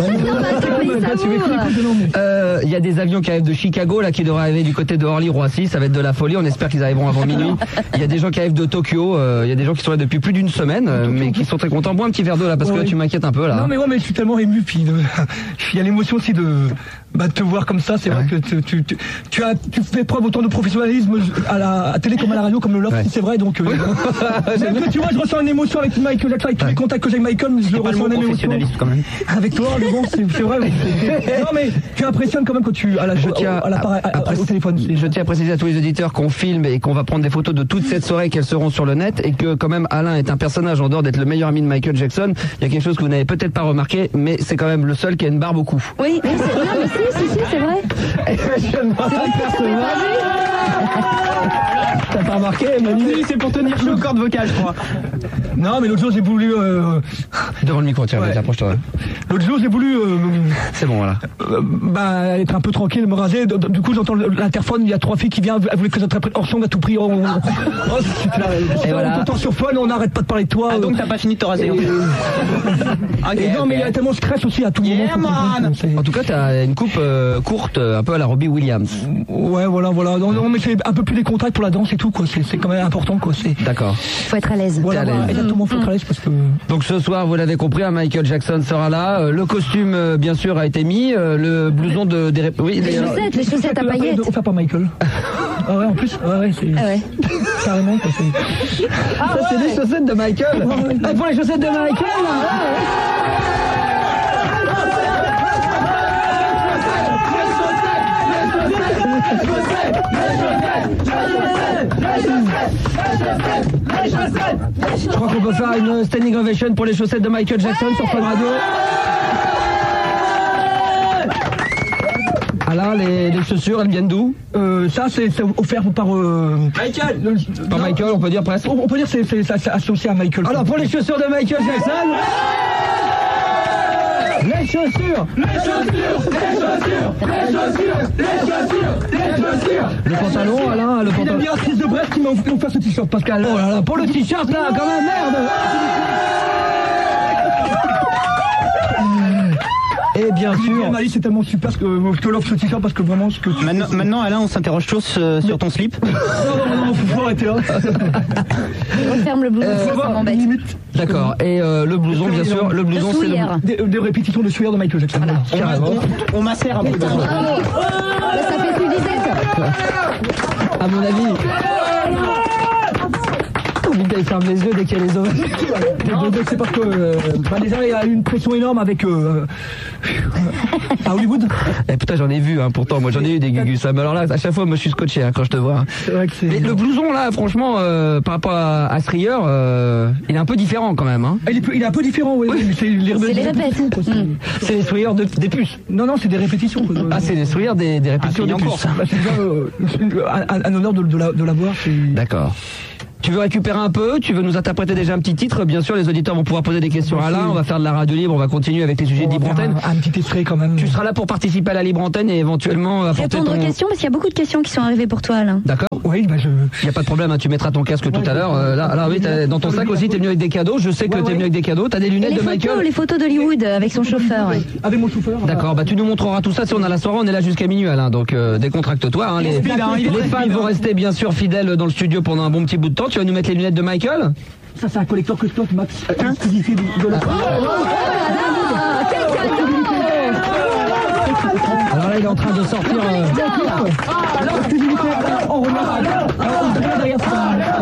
Euh, Il y a des avions qui arrivent de Chicago là qui devraient arriver du côté de Orly-Roissy, ça va être de la folie, on espère qu'ils arriveront avant minuit. Il y a des gens qui arrivent de Tokyo, euh, il y a des gens qui sont là depuis plus d'une semaine, euh, mais qui sont très contents. Bois un petit verre d'eau là parce que là, Ouais. tu m'inquiètes un peu là. Non mais ouais, mais je suis tellement ému, puis de- il y a l'émotion aussi de, bah, de te voir comme ça. C'est vrai que tu, tu, tu, tu as tu fais preuve autant de professionnalisme à la à télé comme à la radio, comme le Loft, Ouais. c'est vrai. Donc euh, même que tu vois, je ressens une émotion avec Michael Jackson, avec tous les contacts que j'ai avec Michael, je le Pas le ressens mot une émotion. professionnaliste quand même. Avec toi, mais bon, c'est c'est vrai. mais c'est- non mais tu impressionnes quand même quand tu à la Je tiens à l'appareil, à- à à- pré- au téléphone. Je tiens à préciser à tous les auditeurs qu'on filme et qu'on va prendre des photos de toute cette soirée, qu'elles seront sur le net, et que quand même Alain est un personnage en dehors d'être le meilleur ami de Michael Jackson. Il y a quelque chose que vous n'avez peut-être pas remarqué, mais c'est quand même le seul qui a une barbe au cou. Oui, mais c'est non, mais si, si, si, c'est vrai. Je ne vois T'as pas remarqué, Manu? C'est pour tenir chaud aux cordes vocales, je crois. Non mais l'autre jour j'ai voulu euh, Devant le micro, tiens, Ouais. vas-y, approche-toi. l'autre jour j'ai voulu euh, C'est bon, voilà. Euh, bah, être un peu tranquille, me raser. Du du coup, j'entends l'interphone, il y a trois filles qui viennent, elles voulaient que j'interprète Orson à tout prix. On, on, on, Et voilà. on t'entend sur phone, on n'arrête pas de parler de toi. Ah, donc t'as pas fini de te raser. Et- Ok, et non, ok. mais il y a tellement de stress aussi à tout Yeah, moment. faut que- man. c'est- En tout cas, t'as une coupe euh, courte, euh, un peu à la Robbie Williams. Ouais, voilà, voilà. Non, non, mais c'est un peu plus décontracté pour la danse et tout, quoi. C'est c'est quand même important, quoi. C'est D'accord. Faut être à l'aise. voilà, T'es à voilà, l'aise. exactement, faut être à l'aise parce que. Donc ce soir, vous l'avez compris, hein, Michael Jackson sera là. Euh, le costume, euh, bien sûr, a été mis. Euh, le blouson de... Des... rép- Oui, Les d'ailleurs. chaussettes, les chaussettes à Après, paillettes. On fait pas Michael. Ah ouais, en plus, ouais, ouais, c'est Ah ouais. carrément, quoi. c'est- Ça, c'est des chaussettes de Michael. Ah, pour les chaussettes de Michael Je crois qu'on peut faire une standing ovation pour les chaussettes de Michael Jackson sur Fun Radio. Alain, les, les chaussures, elles viennent d'où? Euh, ça, c'est c'est offert par. Euh, Michael le- Par non, Michael, on peut dire presque. On on peut dire que c'est- c'est c'est associé à Michael. Alors pour les chaussures de Michael Jackson, les chaussures, Les chaussures, les chaussures, les chaussures, les chaussures, les chaussures. le pantalon, Alain, le Il aime pantalon. bien Fils de Brest qui m'a offert ce t-shirt, Pascal. Oh là là, pour le t-shirt là, quand même, merde. Et bien sûr. Mali, c'est tellement super ce que, ce que l'offre ce t-shirt parce que vraiment ce que. Tu... Maintenant, maintenant, Alain, on s'interroge tous euh, sur ton slip. Non, non, non, faut arrêter là. On ferme le blouson, Euh, ça m'embête. D'accord. Et euh, le blouson, bien sûr. Le blouson, c'est le. Des, des répétitions de Swear de Michael Jackson. Voilà. On, Carrément. on, on macère un peu. Bravo. Là, ça fait plus dix-sept. À mon avis. Il ferme les yeux dès qu'il y a les hommes. C'est parce que euh, bah, déjà il y a une pression énorme avec euh, à Hollywood. Eh putain, j'en ai vu, hein, pourtant, moi j'en ai eu des gugus. Mais alors là, à chaque fois, moi je suis scotché hein, quand je te vois. C'est vrai que c'est... Mais le blouson là, franchement, euh, par rapport à, à Strieur, euh, il est un peu différent quand même. Hein. Il, est, il est un peu différent, oui. Oui. Mais c'est les, C'est les répètes. quoi, c'est... Mm. C'est les Strieurs de, des puces. Non, non, c'est des répétitions. Quoi. Ah, c'est les Strieurs des, des répétitions Ah, de en puces. course. Bah, c'est déjà euh, un, un honneur de, de, la, de la voir. C'est... D'accord. Tu veux récupérer un peu? Tu veux nous interpréter déjà un petit titre? Bien sûr, les auditeurs vont pouvoir poser des questions à Alain. On va faire de la radio libre, on va continuer avec les sujets de libre antenne. Un, un petit extrait quand même. Tu seras là pour participer à la libre antenne et éventuellement apporter Répondre ton... aux questions parce qu'il y a beaucoup de questions qui sont arrivées pour toi, Alain. D'accord. Oui, bah je. Il n'y a pas de problème, hein, tu mettras ton casque tout à l'heure. Euh, là, là, oui, t'as- dans ton sac aussi, t'es venu avec des cadeaux. Je sais que Ouais, t'es ouais. venu avec des cadeaux. T'as des Et lunettes les de photos, Michael. les photos d'Hollywood avec son chauffeur. Ouais. Avec mon chauffeur. D'accord, bah tu nous montreras tout ça si on a la soirée, on est là jusqu'à minuit Alain, donc euh, décontracte-toi. Hein, les speed, hein, il est les très fans speed, vont hein. rester bien sûr fidèles dans le studio pendant un bon petit bout de temps. Tu vas nous mettre les lunettes de Michael? Ça, c'est un collecteur que stock, Max. Exclusivité de, de la. Alors là il est en train de sortir... euh, L'exclusivité, on remarque. On se regarde derrière ça.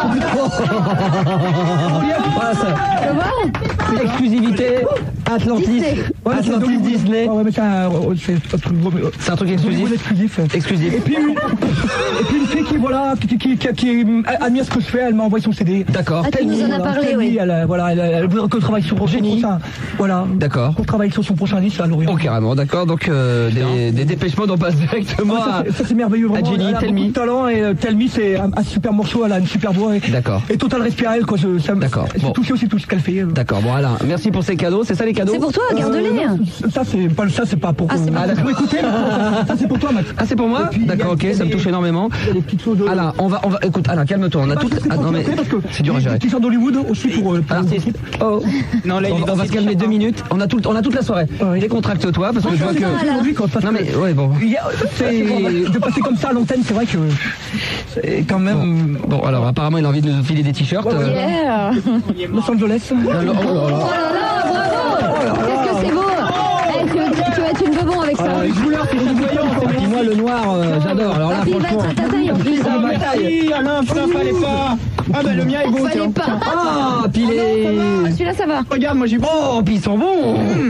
voilà, ça. C'est exclusivité Atlantis. Disney. Ouais, c'est Atlantis Hollywood. Disney. Ouais, ouais, mais c'est un, c'est un truc euh, C'est un truc exclusif. Hollywood exclusif. Exclusif. Et puis, et puis une fille qui, voilà, qui, qui, qui, qui admire ce que je fais, elle m'a envoyé son C D. D'accord. Ah, tu nous en as parlé, oui. oui. Elle, euh, voilà, elle, elle voudrait que je travaille sur son prochain. Voilà. D'accord. Qu'on travaille sur son prochain disque à Lorient. Oh carrément, d'accord. Donc euh, des, des dépêchements on passe directement Ouais, à... ça, c'est- ça, c'est merveilleux vraiment. à Jenny, Elle a Tell beaucoup Me. de talent et euh, Tell Me c'est un, un super morceau, elle a une super voix et, D'accord. et total respect à elle quoi. Je, ça, me- D'accord. Je Bon. touche aussi tout ce qu'elle fait. euh. D'accord, bon Alain, merci pour ces cadeaux. C'est ça les cadeaux? C'est pour toi, garde-les. Euh, non, ça c'est pas ça c'est pas pour. Ah, c'est pas Ah, pour d'accord. Écoutez, ça c'est pour toi Max. Ah c'est pour moi? Et puis, il y a- D'accord, ok, il y a ça me des- touche énormément. Il y a des petites choses de. Alain, on va, on va, écoute, Alain, calme-toi. On a Parce tout. que c'est Ah, non mais parce que c'est dur à des gérer. t-shirts d'Hollywood aussi pour. euh, pour Artiste. Oh. Non, là, il on, est va- dans on va ses se calmer t-shirts, deux hein. minutes. On a tout, on a toute la soirée. Ouais. Décontracte-toi parce que je vois que. Franchement, Alain. Aujourd'hui, quoi, parce Non que- mais ouais bon. il y a- c'est de passer comme ça à l'antenne, c'est vrai que c'est quand même. Bon alors apparemment il a envie de nous filer des t-shirts. euh, Yeah. Los Angeles. oh là là. Oh là là, bravo. Qu'est-ce que c'est beau. Eh, tu, vas- tu vas être une bebon avec ça. Les couleurs, c'est voyant. Dis-moi le noir, euh, j'adore. Alors là Ah, puis il va franchement. être à ta taille en plus. Ah, ma taille. Merci Alain, putain, fallait pas. Ah bah le mien est beau, Fallait tiens. pas. Ah puis les. Ah, celui-là, ça va. Regarde, moi j'ai beau. Oh puis ils sont bons.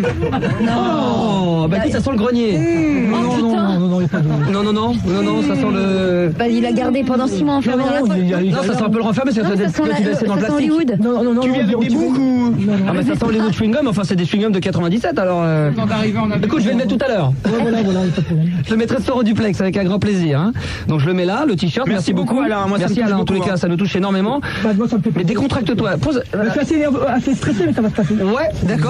Oh bah écoute ça sent le grenier. Oh Non, putain. non, non, non, il n'y a pas de. Non non non non non ça sent le. Bah, il a gardé pendant six mois enfermé dans la Non, poche. il y a- il y a- Non ça sent un peu le renfermé c'est Non, que ça tu sent tu la- laissé dans le ça sent plastique. Hollywood. Non, non, non, Tu non, viens avec des non, boucs ou. Ah mais ça sent les chewing-gum, enfin c'est des chewing-gums de quatre-vingt-dix-sept alors. euh, Écoute je vais le mettre tout à l'heure. Ouais, voilà, voilà, il n'y a pas de problème. Je le mettrai sur Duplex avec un grand plaisir. Hein. Donc je le mets là, le t-shirt. Merci, Merci beaucoup, beaucoup. Alain. Moi, ça Merci me touche Alain. En tous les beaucoup, cas, hein. ça nous touche énormément. Bah, moi, ça me fait Mais décontracte-toi. Pose. Je suis assez, nerveux, assez stressé, mais ça va se passer. Ouais, d'accord.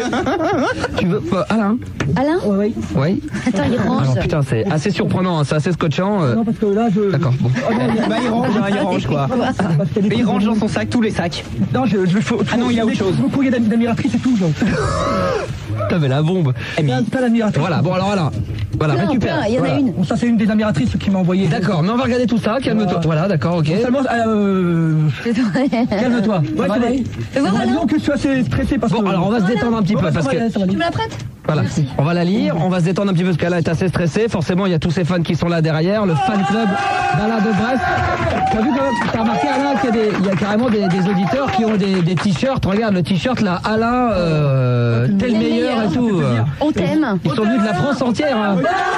Tu veux euh, Alain? Alain? Ouais, ouais. Oui. Attends, il range. Alors putain, c'est assez surprenant, hein, c'est assez scotchant. euh. Non, parce que là, je. D'accord. Bon. Ah, non, il y a- Bah il range, hein, il range quoi. parce qu'il y a des Et il trucs- range dans son sac tous les sacs. Non, je, je faut, Ah non, il y a autre chose. Le courrier d'am- d'admiratrice et tout. Donc. Putain, mais la bombe. Eh mais- Pas l'admiratrice. Voilà. Bon alors Alain. Voilà, Plein, récupère. plein, il y en a Voilà. une. Bon, ça, c'est une des admiratrices qui m'a envoyé. D'accord, mais on va regarder tout ça. Calme-toi. Voilà, d'accord, ok. Seulement, euh. Calme-toi. Ouais, Ça va tu aller. Fais voir, Alain. Disons que je suis assez stressé parce Bon, que. alors on va se détendre un petit peu Ouais, ça parce va que. aller, ça va aller. Tu me la prêtes? Voilà, on va la lire, on va se détendre un petit peu parce qu'elle est assez stressée. Forcément, il y a tous ces fans qui sont là derrière, le fan club d'Alain de Brest. T'as vu quand même, t'as remarqué Alain qu'il y a, des, il y a carrément des, des auditeurs qui ont des, des t-shirts. Regarde le t-shirt là, Alain, euh, tel meilleur et tout. On t'aime. Ils sont venus de la France entière. Hein.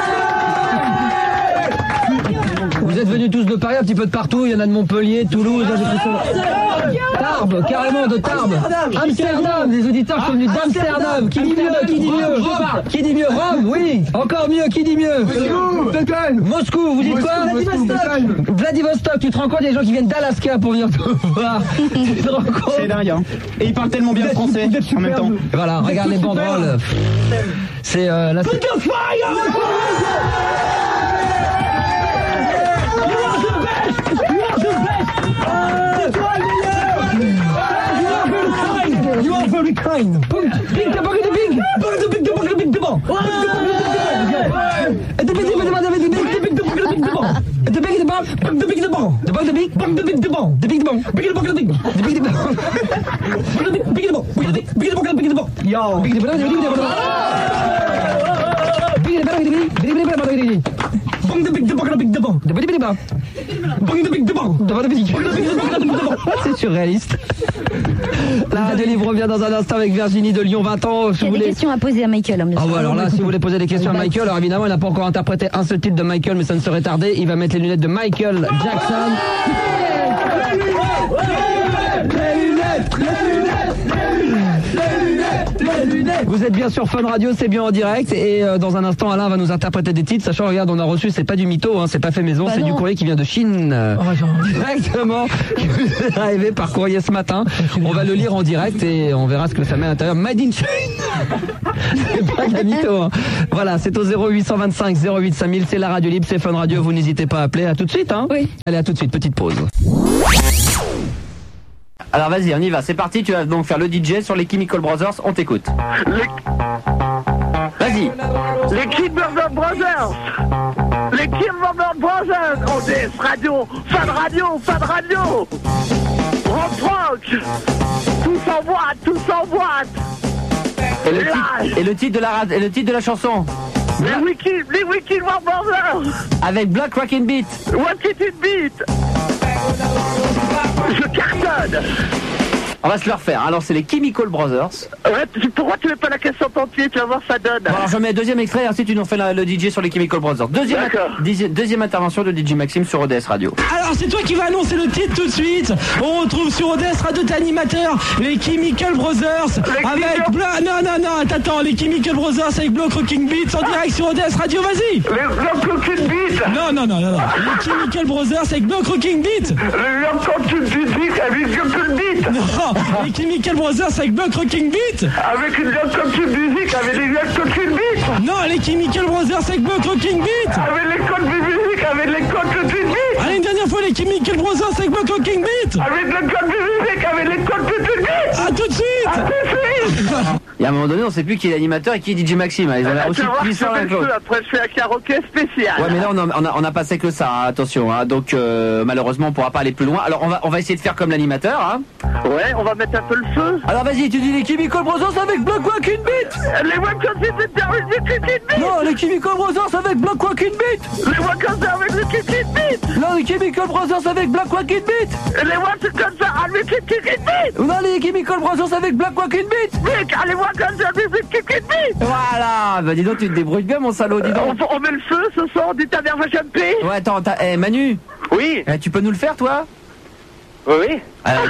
Vous êtes venus tous de Paris, un petit peu de partout. Il y en a de Montpellier, Toulouse, là, j'ai pris ça. Tarbes, carrément de Tarbes. Amsterdam, les auditeurs sont venus d'Amsterdam. Qui dit mieux? Qui dit mieux? Qui dit mieux? Rome, oui. Encore mieux, qui dit mieux? Moscou, vous dites quoi? Vladivostok, tu te rends compte, il y a des gens qui viennent d'Alaska pour venir te voir. Tu te rends compte? C'est dingue, hein. Et il parle tellement bien français en même temps. Voilà, regarde les banderoles. C'est euh, là. c'est- You are very kind. Bing, t'as pas que des bing. Bing, bing, bing, bing, bing. big de bon. De bon de big, bon de big de bon. De big de bon. Big de bon de big. De big de bon. Big de bon. Big de bon. Big de bon. Big de bon. Yo. Big de bon. Big de bon. Big de bon. Big de bon. Big de bon. Big de bon. Bon de big de bon. Big de bon. De big de bon. Bon de big de bon. De bon de big. C'est surréaliste. La Radio Libre revient dans un instant avec Virginie de Lyon, vingt ans. Il y a des questions à poser à Michael. Hein, ah ouais, alors là, si vous voulez poser des questions à Michael, alors évidemment, il n'a pas encore interprété un seul titre de Michael, mais ça ne serait tardé. Il va mettre les lunettes de Michael Jackson. Les lunettes, les lunettes, les lunettes, les lunettes, les lunettes. Vous êtes bien sur Fun Radio, c'est bien en direct. Et euh, dans un instant, Alain va nous interpréter des titres. Sachant, regarde, on a reçu, c'est pas du mytho, hein, c'est pas fait maison, bah c'est non. Du courrier qui vient de Chine. Oh, directement, qui est arrivé par courrier ce matin. On va le lire en direct et on verra ce que ça met à l'intérieur. Made in China. C'est pas de la mytho. Hein. Voilà, c'est au zéro huit cent vingt-cinq zéro huit cinq mille, c'est la Radio Libre, c'est Fun Radio. Vous n'hésitez pas à appeler. À tout de suite. Hein. Oui. Allez, à tout de suite. Petite pause. Alors vas-y, on y va, c'est parti, tu vas donc faire le D J sur les Chemical Brothers, on t'écoute. Les... Vas-y. Les Chemical Brothers. Les Chemical Brothers. O D S Radio, Fun Radio, Fun Radio. Rock Rock. Tous en boîte, tous en boîte. Et le, titre, et le titre de la et le titre de la chanson. Les Wiki, les Wiki Brothers. Avec Black Rockin' Beat. Rockin' Beat. Je cartonne. On va se le refaire. Alors c'est les Chemical Brothers. Ouais, pourquoi tu mets pas la cassette en entier? Tu vas voir, ça donne. Bon, alors je mets le deuxième extrait, ensuite tu nous fais la, le D J sur les Chemical Brothers. Deuxième, dizi, deuxième intervention de D J Maxime sur O D S Radio. Alors c'est toi qui vas annoncer le titre tout de suite. On retrouve sur O D S Radio tes animateurs, les Chemical Brothers. Les avec Bla... Non, non, non, attends, les Chemical Brothers avec Block Rocking Beats en direct sur O D S Radio, vas-y. Les Block Rocking Beats. Non, non, non, non, non. Les Chemical Brothers avec Block Rocking Beats. Les Block Rocking Beats avec Block Beats. Non, les Chemical Brothers avec Block Rocking Beats. Avec une Block Rocking Music, avec les Block Rocking Beats. Non, les Chemical Brothers avec Block Rocking Beats. Avec les codes de musique, avec les codes de musique. Allez, une dernière fois, les Chemical Brothers avec Block Rocking Beats. Avec le code de musique, avec les codes de musique. A tout de suite. A tout de suite. Et à un moment donné, on sait plus qui est l'animateur et qui est D J Maxime. Ils avaient aussi puissant avec l'autre. Après, je fais un karaoké spécial. Ouais, mais là, on a, on a, on a passé que ça, hein, attention. Hein, donc, euh, malheureusement, on pourra pas aller plus loin. Alors, on va, on va essayer de faire comme l'animateur. Hein. Ouais, on va mettre un peu le feu. Alors, vas-y, tu dis les Chemical Brothers avec Block Rockin' Beat. Les Wackers avec le Kickin' Beat. Non, les Chemical Brothers avec Block Rockin' Beat. Les Wackers avec le Kickin' Beat. Non, les Chemical Brothers avec Block Rockin' Beat. Les Wackers avec le Kickin' Beat. Non, les Chemical Brothers avec Block Rockin' Beat. Les Wackers avec le Kickin' Beat. Voilà, bah dis donc, tu te débrouilles bien, mon salaud, dis donc. On, on met le feu ce soir, on dit ta mère va jumper. Ouais, attends, eh, Manu. Oui. Eh, tu peux nous le faire, toi? Oui. Alors,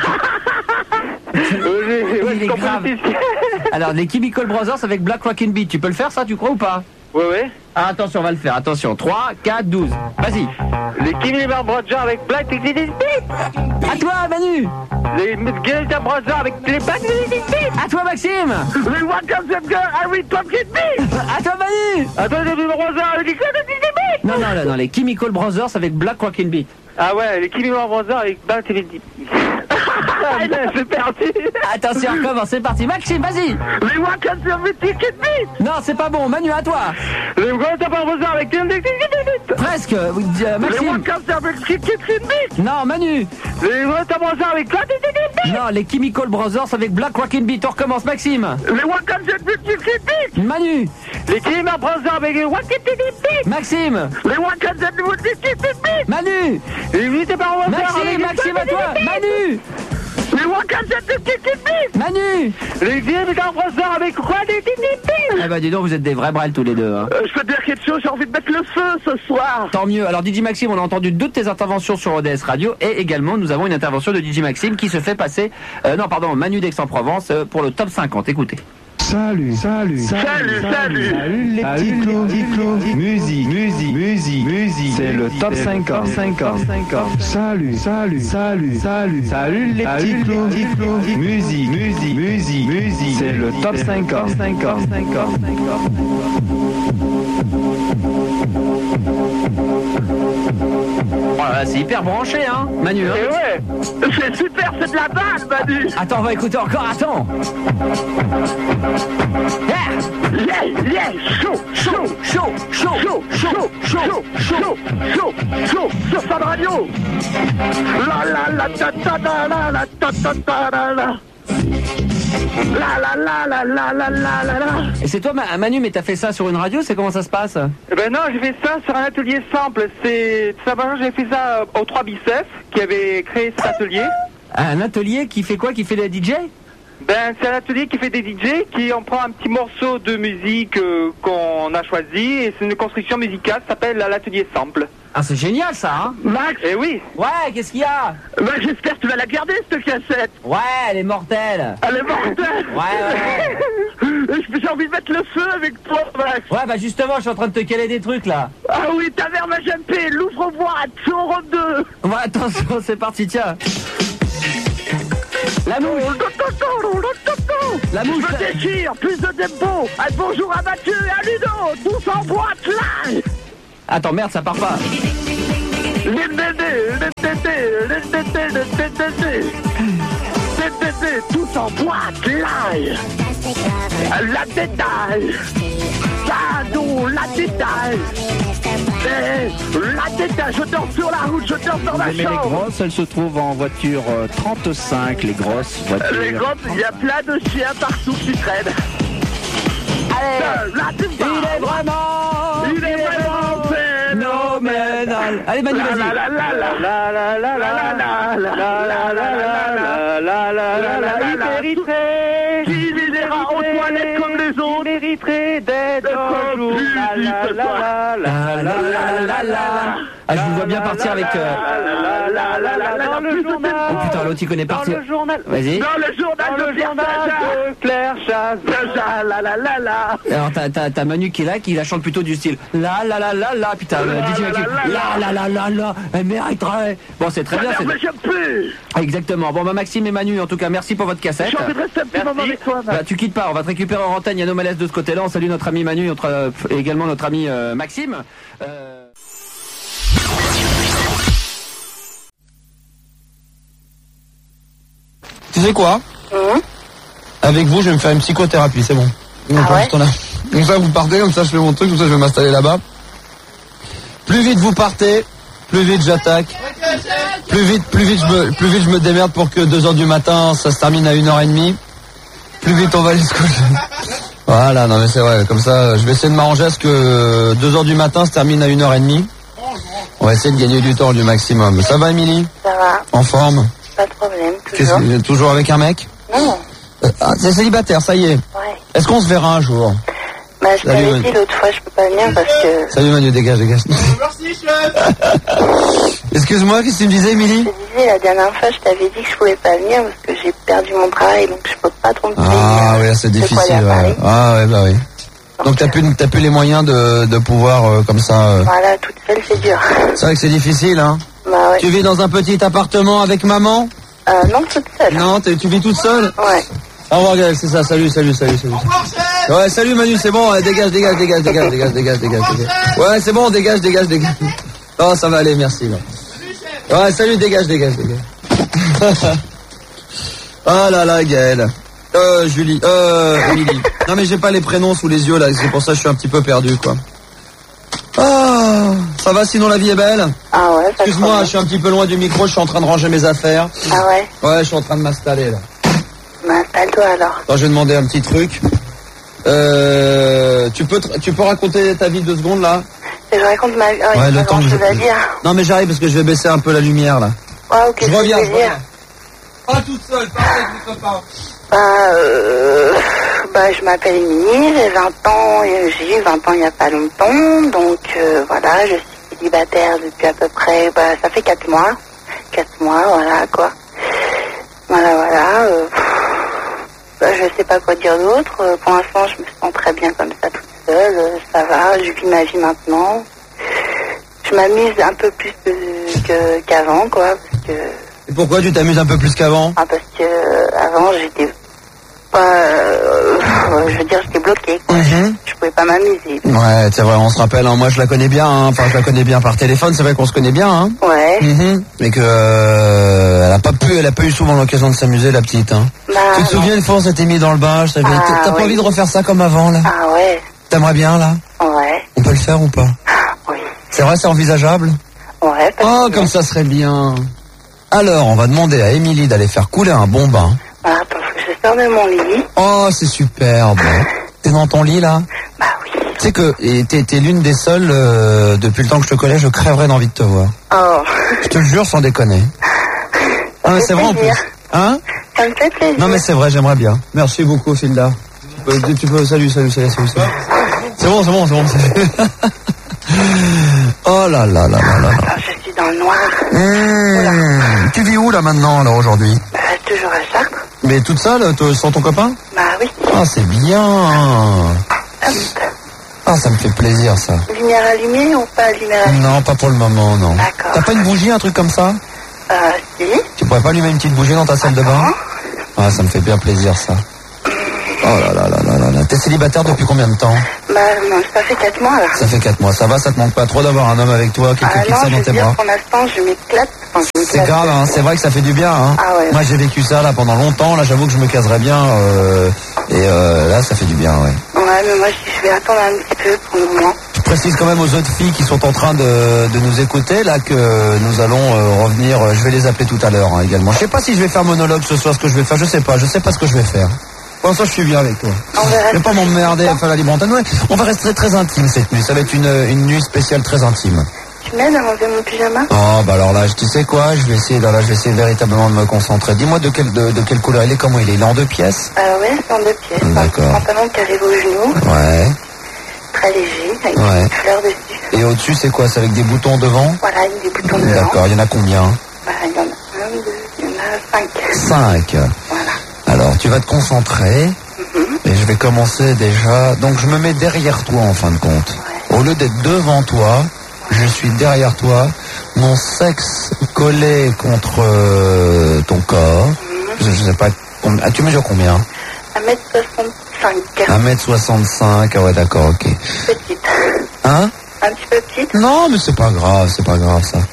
tu... oui, il est grave. Alors, les Chemical Brothers avec Black Rockin' Beat, tu peux le faire, ça, tu crois ou pas? Oui, oui. Ah, attention, on va le faire, attention. trois, quatre, douze. Vas-y. Les Chemical Brothers avec Black Rockin' Beat. À toi, Manu. Les Chemical Brothers avec les Black Rockin' Beat. À toi, Maxime. Les Wackers avec Rockin' Beat. À toi, Manu. À toi, les Chemical Brothers avec les Rockin' Beat. Non, non, non, non, les Chemical Brothers avec Black Rockin' Beat. Ah ouais, les Chemical Brothers avec Black Rockin' Beat. C'est parti. Attention, on recommence, c'est parti. Maxime, vas-y. Les Wackers avec Rockin' Beat. Non, c'est pas bon. Manu, à toi. Les Wackers avec Rockin' Beat. Presque. Euh, Maxime. Les Wackers avec Rockin' Beat. Non, Manu. Les Wackers avec Black Rockin' Beat. Non, les Chemical Brothers avec Black Rockin' Beat. On recommence, Maxime. Les Wackers avec Rockin' Beat. Manu. Les Chemical Brothers avec Rockin' Beat. Maxime. Les Wackers avec Rockin' Beat. Manu. Les Chemical Brothers Maxime, Maxime, à toi. Manu. Les Wackers avec Rockin' Beat. Manu. Les Chemical Brothers avec Rockin' Beat. Eh bah dis donc, vous êtes des vrais brels tous les deux. Hein. Euh, je peux te dire quelque chose, j'ai envie de mettre le feu ce soir. Tant mieux. Alors D J Maxime, on a entendu deux de tes interventions sur O D S Radio et également nous avons une intervention de D J Maxime qui se fait passer, euh, non pardon, Manu d'Aix-en-Provence euh, pour le top cinquante. Écoutez. Salut, salut, salut, salut, salut les petits clous, musique, musique, musique, musique, c'est le top cinquante, cinquante, cinquante. Salut, salut, salut, salut, salut les petits clous, musique, musique, musique, musique, c'est le top cinquante, cinquante, cinquante, cinquante. Voilà, c'est hyper branché, hein, Manu. Hein. Et ouais, c'est super, c'est de la balle, Manu. Attends, on va écouter encore, attends. Yeah, yeah, chaud, chaud, chaud, chaud, chaud, chaud, chaud, chaud, chaud, chaud, sur Fun Radio. La la la ta ta ta la la ta ta ta la la. La la la la la la la la la. Et c'est toi, Manu, mais t'as fait ça sur une radio, c'est comment ça se passe? Eh ben non, j'ai fait ça sur un atelier simple. C'est tout simplement, j'ai fait ça aux trois biceps qui avait créé cet atelier. Un atelier qui fait quoi? Qui fait des D J? Ben c'est un atelier qui fait des D J, qui en prend un petit morceau de musique euh, qu'on a choisi et c'est une construction musicale, ça s'appelle l'atelier sample. Ah, c'est génial ça, hein? Max? Eh oui. Ouais, qu'est-ce qu'il y a? Ben j'espère que tu vas la garder cette cassette. Ouais, elle est mortelle. Elle est mortelle. Ouais, ouais. J'ai envie de mettre le feu avec toi, Max. Ouais, bah justement, je suis en train de te caler des trucs là. Ah oui, ta mère m'a G M P, l'ouvre-boîte, sur deux. Ouais, attention, c'est parti, tiens. La mouche. La mouche. Je déchire, plus de tempo. Un bonjour à Mathieu et à Ludo, tous en boîte live. Attends, merde, ça part pas. Tous en boîte live. La détail. Ça, nous, la détail. La détail, je dors sur la route, je dors dans ma Mais les chambre. grosses, elles se trouvent en voiture euh, trente-cinq, les grosses voitures. Les grosses, il y a plein de chiens partout qui traînent. Allez, la il est vraiment, il est vraiment phénoménal. Allez, Manu, vas-y. La la la la la la la la la la la la la la la Érythrée, qui ira aux toilettes comme les autres. Érythrée d'être un jour. La la la la la la la. Ah, je vous vois bien partir avec. Euh... Dans le journal. Oh putain, l'autre il connaît Dans partir. le journal. Vas-y. Dans le journal Dans le journal de Claire Chazal. La la la la. Alors t'as, t'as, t'as Manu qui est là, qui la chante plutôt du style la la la la la, putain, le D J Maxime, la la la la la, elle mériterait. Bon, c'est très bien. C'est... Mais j'aime plus. Exactement. Bon, bah Maxime et Manu, en tout cas, merci pour votre cassette. J'ai envie de rester un petit moment avec toi, Max. Bah, tu quittes pas, on va te récupérer en antenne, il y a nos malaises de ce côté-là. On salue notre ami Manu notre, euh, et également notre ami euh, Maxime. Euh... Tu sais quoi? Mmh. Avec vous, je vais me faire une psychothérapie, c'est bon. Donc, Ah ouais on a... donc ça, vous partez, comme ça je fais mon truc, comme ça je vais m'installer là-bas. Plus vite vous partez, plus vite j'attaque. Plus vite, plus vite je me, plus vite je me démerde pour que deux heures du matin, ça se termine à une heure et demie. Plus vite on va aller se coucher. Voilà, non mais c'est vrai, comme ça, je vais essayer de m'arranger à ce que deux heures du matin se termine à une heure et demie. On va essayer de gagner du temps du maximum. Ça va, Émilie? Ça va. En forme? Pas de problème, Qu'est-ce toujours. que- toujours avec un mec? Non. Euh, ah, c'est célibataire, ça y est. Ouais. Est-ce qu'on se verra un jour? Bah, je Salut, t'avais Manu. dit l'autre fois, je peux pas venir parce que... Salut Manu, dégage, dégage. Excuse-moi, qu'est-ce que tu me disais, Émilie? Je te disais, la dernière fois, je t'avais dit que je pouvais pas venir parce que j'ai perdu mon travail, donc je peux pas trop me payer. Ah oui, c'est de quoi difficile. aller à Ouais. Paris. Ah ouais, bah oui. Donc t'as plus, t'as plus les moyens de, de pouvoir euh, comme ça. euh. Voilà, toute seule, c'est dur. C'est vrai que c'est difficile, hein. Bah ouais. Tu vis dans un petit appartement avec maman? Euh, non, toute seule. Non, t'es- tu vis toute seule? Ouais. Au revoir, Gaël, c'est ça. Salut, salut, salut, salut. Ouais, salut Manu, c'est bon. Ouais, dégage, dégage, dégage, dégage, dégage, dégage, dégage, dégage. Ouais, c'est bon, dégage, dégage, dégage. Oh, ça va aller, merci. Là. Ouais, salut, dégage, dégage, dégage. Oh là là, Gaël. Euh, Julie, euh, Émilie. Non mais j'ai pas les prénoms sous les yeux là, c'est pour ça que je suis un petit peu perdu quoi. Ah, ça va sinon la vie est belle? Ah ouais, pas Excuse-moi, je suis un petit peu loin du micro, je suis en train de ranger mes affaires. Ah ouais? Ouais, je suis en train de m'installer là. Bah, installe-toi alors. Attends, je vais demander un petit truc. Euh, tu peux, te- tu peux raconter ta vie deux secondes là? Et je raconte ma vie. Oh, Ouais, il y le a pas temps que grand-chose je- à dire. Non mais j'arrive parce que je vais baisser un peu la lumière là. Ouais, ok, Je reviens, je je vais dire. reviens. Pas toute seule, pas avec votre copain. Bah, euh, bah, je m'appelle Émilie, j'ai vingt ans, et j'ai eu vingt ans il n'y a pas longtemps, donc euh, voilà, je suis célibataire depuis à peu près, bah, ça fait quatre mois, quatre mois, voilà, quoi. Voilà, voilà, euh, bah, je sais pas quoi dire d'autre, euh, pour l'instant je me sens très bien comme ça toute seule, euh, ça va, je vis ma vie maintenant. Je m'amuse un peu plus que- que- qu'avant, quoi, parce que... Et pourquoi tu t'amuses un peu plus qu'avant? Ah, parce que euh, avant j'étais pas, euh, je veux dire j'étais bloquée, quoi. Mhm. Je pouvais pas m'amuser. Ouais, c'est vrai, on se rappelle, hein, moi je la connais bien, hein, enfin je la connais bien par téléphone, c'est vrai qu'on se connaît bien, hein. Ouais. Mhm. Mais que euh, elle a pas pu, elle a pas eu souvent l'occasion de s'amuser, la petite, hein. Bah, tu te souviens, une fois, on s'était mis dans le bain, je t'avais Ah, T'as pas oui. envie de refaire ça comme avant, là? Ah ouais. T'aimerais bien, là? Ouais. On peut le faire ou pas? Oui. C'est vrai, c'est envisageable? Ouais, pas Oh, comme ça serait bien. Alors, on va demander à Émilie d'aller faire couler un bon bain. Ah, attends, faut que je sorte de mon lit. Oh, c'est superbe. T'es dans ton lit, là? Bah oui. Tu sais que et t'es, t'es l'une des seules, euh, depuis le temps que je te connais, je crèverais d'envie de te voir. Oh. Je te le jure, sans déconner. Ah, mais c'est vrai en plus. Hein? Ça me fait plaisir. Non, mais c'est vrai, j'aimerais bien. Merci beaucoup, Filda. Tu peux, tu peux, salut, salut, salut, salut, salut. C'est bon, c'est bon, c'est bon. c'est- Oh là là là là là. Alors, je suis dans le noir. Mmh. Tu vis où, là, maintenant, alors, aujourd'hui? Bah, toujours à Chartres. Mais toute seule, te- sans ton copain? Bah oui. Ah, c'est bien. Ah, ça me fait plaisir, ça. Lumière allumée ou pas lumière allumée? Non, pas pour le moment, non. D'accord. T'as pas une bougie, un truc comme ça? Euh, si. Tu pourrais pas allumer une petite bougie dans ta salle de bain? Ah, ça me fait bien plaisir, ça. Oh là là là là là là. T'es célibataire depuis combien de temps? Bah non, ça fait quatre mois là. Ça fait quatre mois. Ça va, ça te manque pas trop d'avoir un homme avec toi, quelqu'un Ah qui non, tient je dans veux tes dire, bras? pour l'instant, je m'éclate. Enfin, je C'est m'éclate. grave, hein. C'est vrai que ça fait du bien, hein. Ah ouais. Moi, j'ai vécu ça, là, pendant longtemps. Là, j'avoue que je me caserais bien, euh, et euh, là, ça fait du bien, ouais. Ouais, mais moi, je je vais attendre un petit peu pour le moment. Je précise quand même aux autres filles qui sont en train de, de nous écouter, là, que nous allons euh, revenir. euh, Je vais les appeler tout à l'heure, hein, également. Je sais pas si je vais faire monologue ce soir, ce que je vais faire. Je sais pas. Je sais pas ce que je vais faire. Pour l'instant, je suis bien avec toi. Je vais pas m'emmerder à faire la libre antenne. Ouais, on va rester très intime cette nuit. Ça va être une, une nuit spéciale très intime. Tu m'aides à enlever mon pyjama? Oh, bah alors là, tu sais quoi? Je vais essayer, là, là, je vais essayer véritablement de me concentrer. Dis-moi de quelle, de, de quelle couleur il est, comment il est? Il est en deux pièces? Euh, ouais, c'est en deux pièces. D'accord. Un pantalon qui arrive aux genoux, Ouais. très léger, avec Ouais. des fleurs dessus. Et au-dessus, c'est quoi? C'est avec des boutons devant? Voilà, il y a des boutons devant. D'accord. Il y en a combien? Bah, il y en a un, deux, il y en a cinq. Cinq. Alors, tu vas te concentrer. Et je vais commencer déjà. Donc, je me mets derrière toi, en fin de compte. Au lieu d'être devant toi, je suis derrière toi. Mon sexe collé contre euh, ton corps. Je, je sais pas. combien- Ah, tu mesures combien? un mètre soixante-cinq. un mètre soixante-cinq. Ah ouais, d'accord, ok. Petite. Hein? Un petit peu petite. Non, mais c'est pas grave, c'est pas grave ça.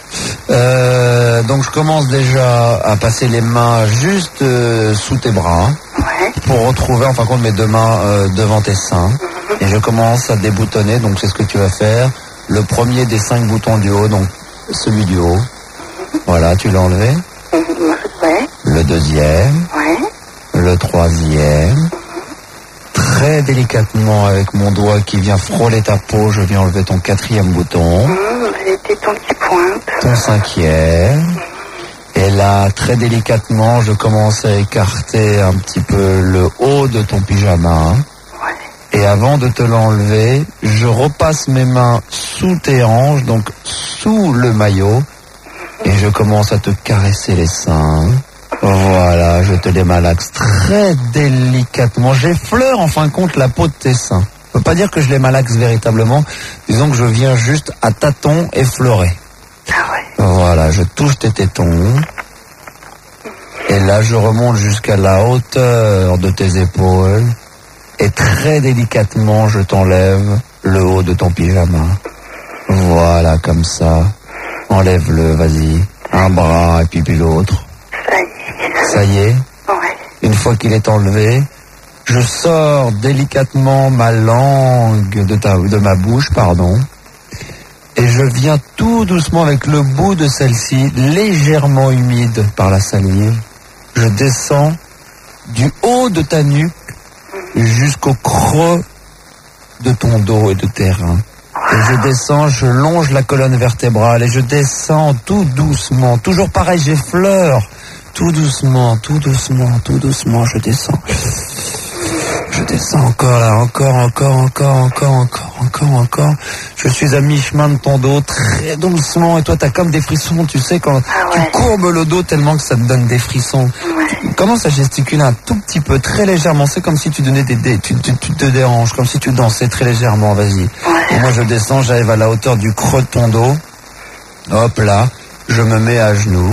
Euh, donc je commence déjà à passer les mains juste euh, sous tes bras pour retrouver en fin de compte mes deux mains euh, devant tes seins. Et je commence à déboutonner, donc c'est ce que tu vas faire. Le premier des cinq boutons du haut, donc celui du haut. Voilà, tu l'as enlevé. Ouais. Le deuxième. Ouais. Le troisième. Très délicatement avec mon doigt qui vient frôler ta peau, je viens enlever ton quatrième bouton. Mmh, j'ai été ton qui pointe. Ton cinquième. Et là, très délicatement, je commence à écarter un petit peu le haut de ton pyjama. Et avant de te l'enlever, je repasse mes mains sous tes hanches, donc sous le maillot. Et je commence à te caresser les seins. Voilà, je te les malaxe très délicatement. J'effleure en fin de compte la peau de tes seins. Je peux pas dire que je les malaxe véritablement. Disons que je viens juste à tâtons effleurer. Voilà, je touche tes tétons. Et là, je remonte jusqu'à la hauteur de tes épaules. Et très délicatement, je t'enlève le haut de ton pyjama. Voilà, comme ça. Enlève-le, vas-y. Un bras et puis, puis l'autre. Ça y est. Une fois qu'il est enlevé, je sors délicatement ma langue de, ta, de ma bouche, pardon. Et je viens tout doucement avec le bout de celle-ci, légèrement humide par la salive. Je descends du haut de ta nuque jusqu'au creux de ton dos et de tes reins. Et je descends, je longe la colonne vertébrale et je descends tout doucement. Toujours pareil, j'effleure. Tout doucement, tout doucement, tout doucement, je descends. Je descends encore là, encore, encore, encore, encore, encore, encore, encore. Je suis à mi-chemin de ton dos, très doucement. Et toi, t'as comme des frissons, tu sais, quand tu courbes le dos tellement que ça te donne des frissons. Tu commences à gesticuler un tout petit peu, très légèrement. C'est comme si tu donnais des, des tu, tu, tu te déranges, comme si tu dansais très légèrement, vas-y. Et moi, je descends, j'arrive à la hauteur du creux de ton dos. Hop là, je me mets à genoux.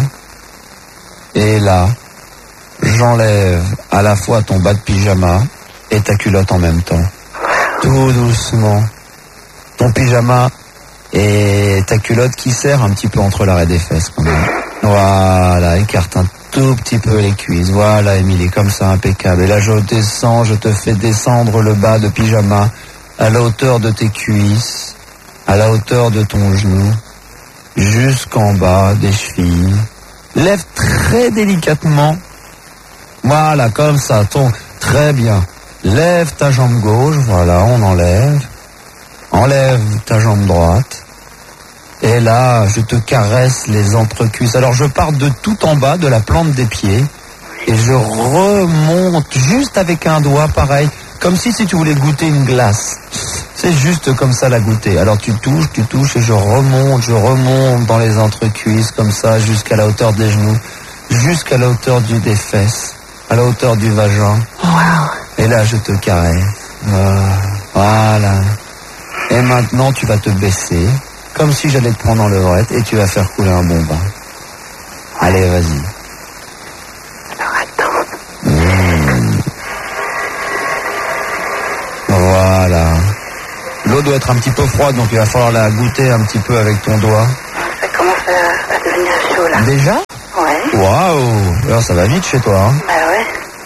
Et là, j'enlève à la fois ton bas de pyjama et ta culotte en même temps. Tout doucement. Ton pyjama et ta culotte qui serre un petit peu entre l'arrêt des fesses quand même. Voilà, écarte un tout petit peu les cuisses. Voilà, Émilie, comme ça, impeccable. Et là, je descends, je te fais descendre le bas de pyjama à la hauteur de tes cuisses, à la hauteur de ton genou, jusqu'en bas des chevilles. Lève très délicatement. Voilà, comme ça, ton... Très bien. Lève ta jambe gauche, voilà, on enlève. Enlève ta jambe droite. Et là, je te caresse les entrecuisses. Alors, je pars de tout en bas, de la plante des pieds, et je remonte juste avec un doigt, pareil, comme si, si tu voulais goûter une glace. C'est juste comme ça la goûter. Alors, tu touches, tu touches, et je remonte, je remonte dans les entrecuisses, comme ça, jusqu'à la hauteur des genoux, jusqu'à la hauteur du, des fesses, à la hauteur du vagin. Wow. Et là, je te caresse. Voilà. Et maintenant, tu vas te baisser, comme si j'allais te prendre dans le levrette, et tu vas faire couler un bon bain. Allez, vas-y. Alors, attends. Mmh. Voilà. L'eau doit être un petit peu froide, donc il va falloir la goûter un petit peu avec ton doigt. Ça commence à, à devenir chaud, là. Déjà ? Ouais. Waouh. Alors, ça va vite chez toi, hein ? Bah ouais.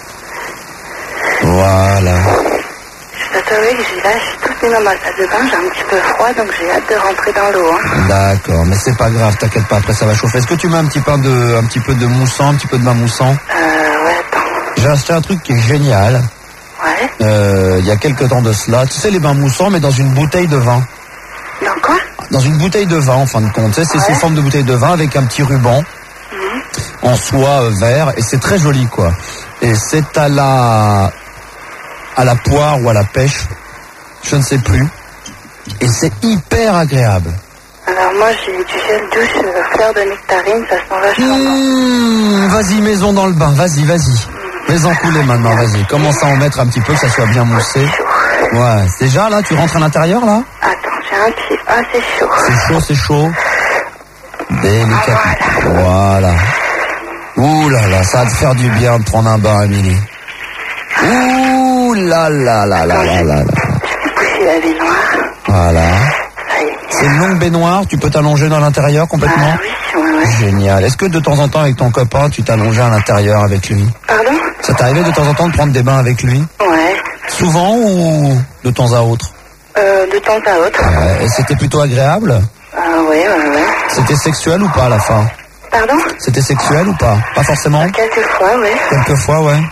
Voilà. Je dois t'avouer que j'ai là, je suis toute nue dans ma salle de bain, j'ai un petit peu froid, donc j'ai hâte de rentrer dans l'eau. Hein. D'accord, mais c'est pas grave, t'inquiète pas, après ça va chauffer. Est-ce que tu mets un petit peu de, un petit peu de moussant, un petit peu de bain moussant ? Euh, ouais, attends. J'ai acheté un truc qui est génial. Ouais. Euh, il y a quelques temps de cela. Tu sais, les bains moussants, mais dans une bouteille de vin. Dans quoi ? Dans une bouteille de vin, en fin de compte. Tu sais, c'est ouais. sous forme de bouteille de vin avec un petit ruban mmh. en soie euh, vert, et c'est très joli, quoi. Et c'est à la, à la poire ou à la pêche. Je ne sais plus. Et c'est hyper agréable. Alors moi j'ai du gel douche euh, fleur de nectarine, ça sent vachement mmh, vas-y, maison dans le bain, vas-y, vas-y. Mets-en couler maintenant, vas-y. Commence à en mettre un petit peu, que ça soit bien moussé. Ouais, déjà là, tu rentres à l'intérieur là ? Attends, j'ai un pied. Ah, c'est chaud. C'est chaud, c'est chaud. Délicat. Ah, voilà. Ouh là là, ça va te faire du bien de prendre un bain, Émilie. Ouh là là là là là là là. La baignoire. Voilà. C'est une longue baignoire, tu peux t'allonger dans l'intérieur complètement ? Ah, oui, ouais, ouais. Génial. Est-ce que de temps en temps avec ton copain, tu t'allongeais à l'intérieur avec lui ? Pardon ? Ça t'arrivait de temps en temps de prendre des bains avec lui ? Ouais. Souvent ou de temps à autre ? Euh, de temps à autre. Ouais. Et c'était plutôt agréable ? Ah, ouais, ouais, ouais. C'était sexuel ou pas à la fin ? Pardon ? C'était sexuel ou pas ? Pas forcément ? Quelquefois, ouais. Quelquefois, ouais.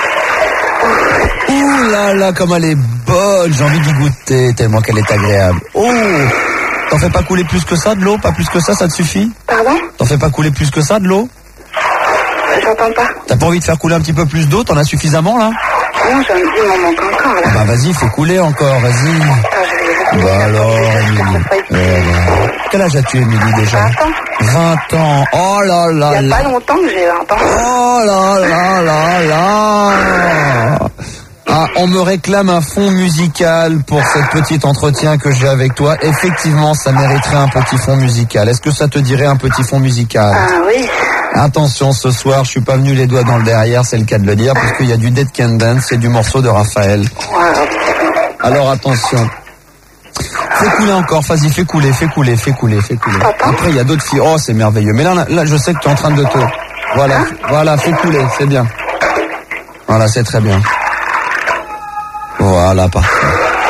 Ouh là là, comme elle est bonne, j'ai envie d'y goûter tellement qu'elle est agréable. Oh, t'en fais pas couler plus que ça de l'eau, pas plus que ça, ça te suffit ? Pardon ? T'en fais pas couler plus que ça de l'eau ? J'entends pas. T'as pas envie de faire couler un petit peu plus d'eau ? T'en as suffisamment là ? Non, j'en ai, il m'en manque encore là. Bah vas-y, fais couler encore, vas-y. Attends, je vais y bah alors, Émilie. Euh, quel âge as-tu, Émilie, déjà ? vingt ans. vingt ans. Oh là là là. Il y a pas longtemps que j'ai vingt ans. Oh là là là là. Ah, on me réclame un fond musical pour cette petite entretien que j'ai avec toi. Effectivement, ça mériterait un petit fond musical. Est-ce que ça te dirait un petit fond musical ? Ah oui. Attention, ce soir, je suis pas venu les doigts dans le derrière, c'est le cas de le dire, parce qu'il y a du Dead Can Dance, c'est du morceau de Raphaël. Wow. Alors attention. Fais couler encore, vas-y, fais couler, fais couler, fais couler, fais couler. Après, il y a d'autres filles. Oh, c'est merveilleux. Mais là, là, je sais que tu es en train de te... Voilà, hein? Voilà, fais couler, c'est bien. Voilà, c'est très bien. Voilà, parfait.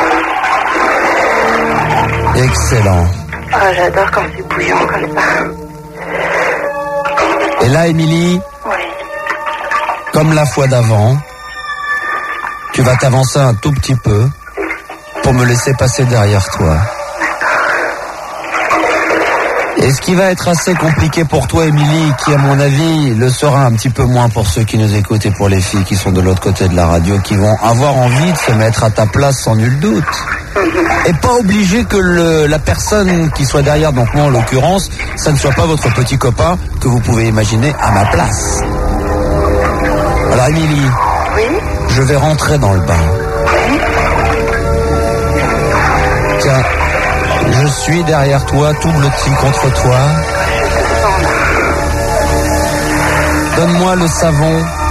Excellent. Ah, oh, j'adore quand c'est bouillant comme ça. Et là, Émilie, oui. Comme la fois d'avant, tu vas t'avancer un tout petit peu pour me laisser passer derrière toi. Et ce qui va être assez compliqué pour toi, Émilie, qui à mon avis le sera un petit peu moins pour ceux qui nous écoutent et pour les filles qui sont de l'autre côté de la radio, qui vont avoir envie de se mettre à ta place sans nul doute. Et pas obligé que le, la personne qui soit derrière, donc moi en l'occurrence, ça ne soit pas votre petit copain que vous pouvez imaginer à ma place. Alors Émilie, oui, je vais rentrer dans le bain. Oui. Tiens, je suis derrière toi, tout blotti contre toi. Donne-moi le savon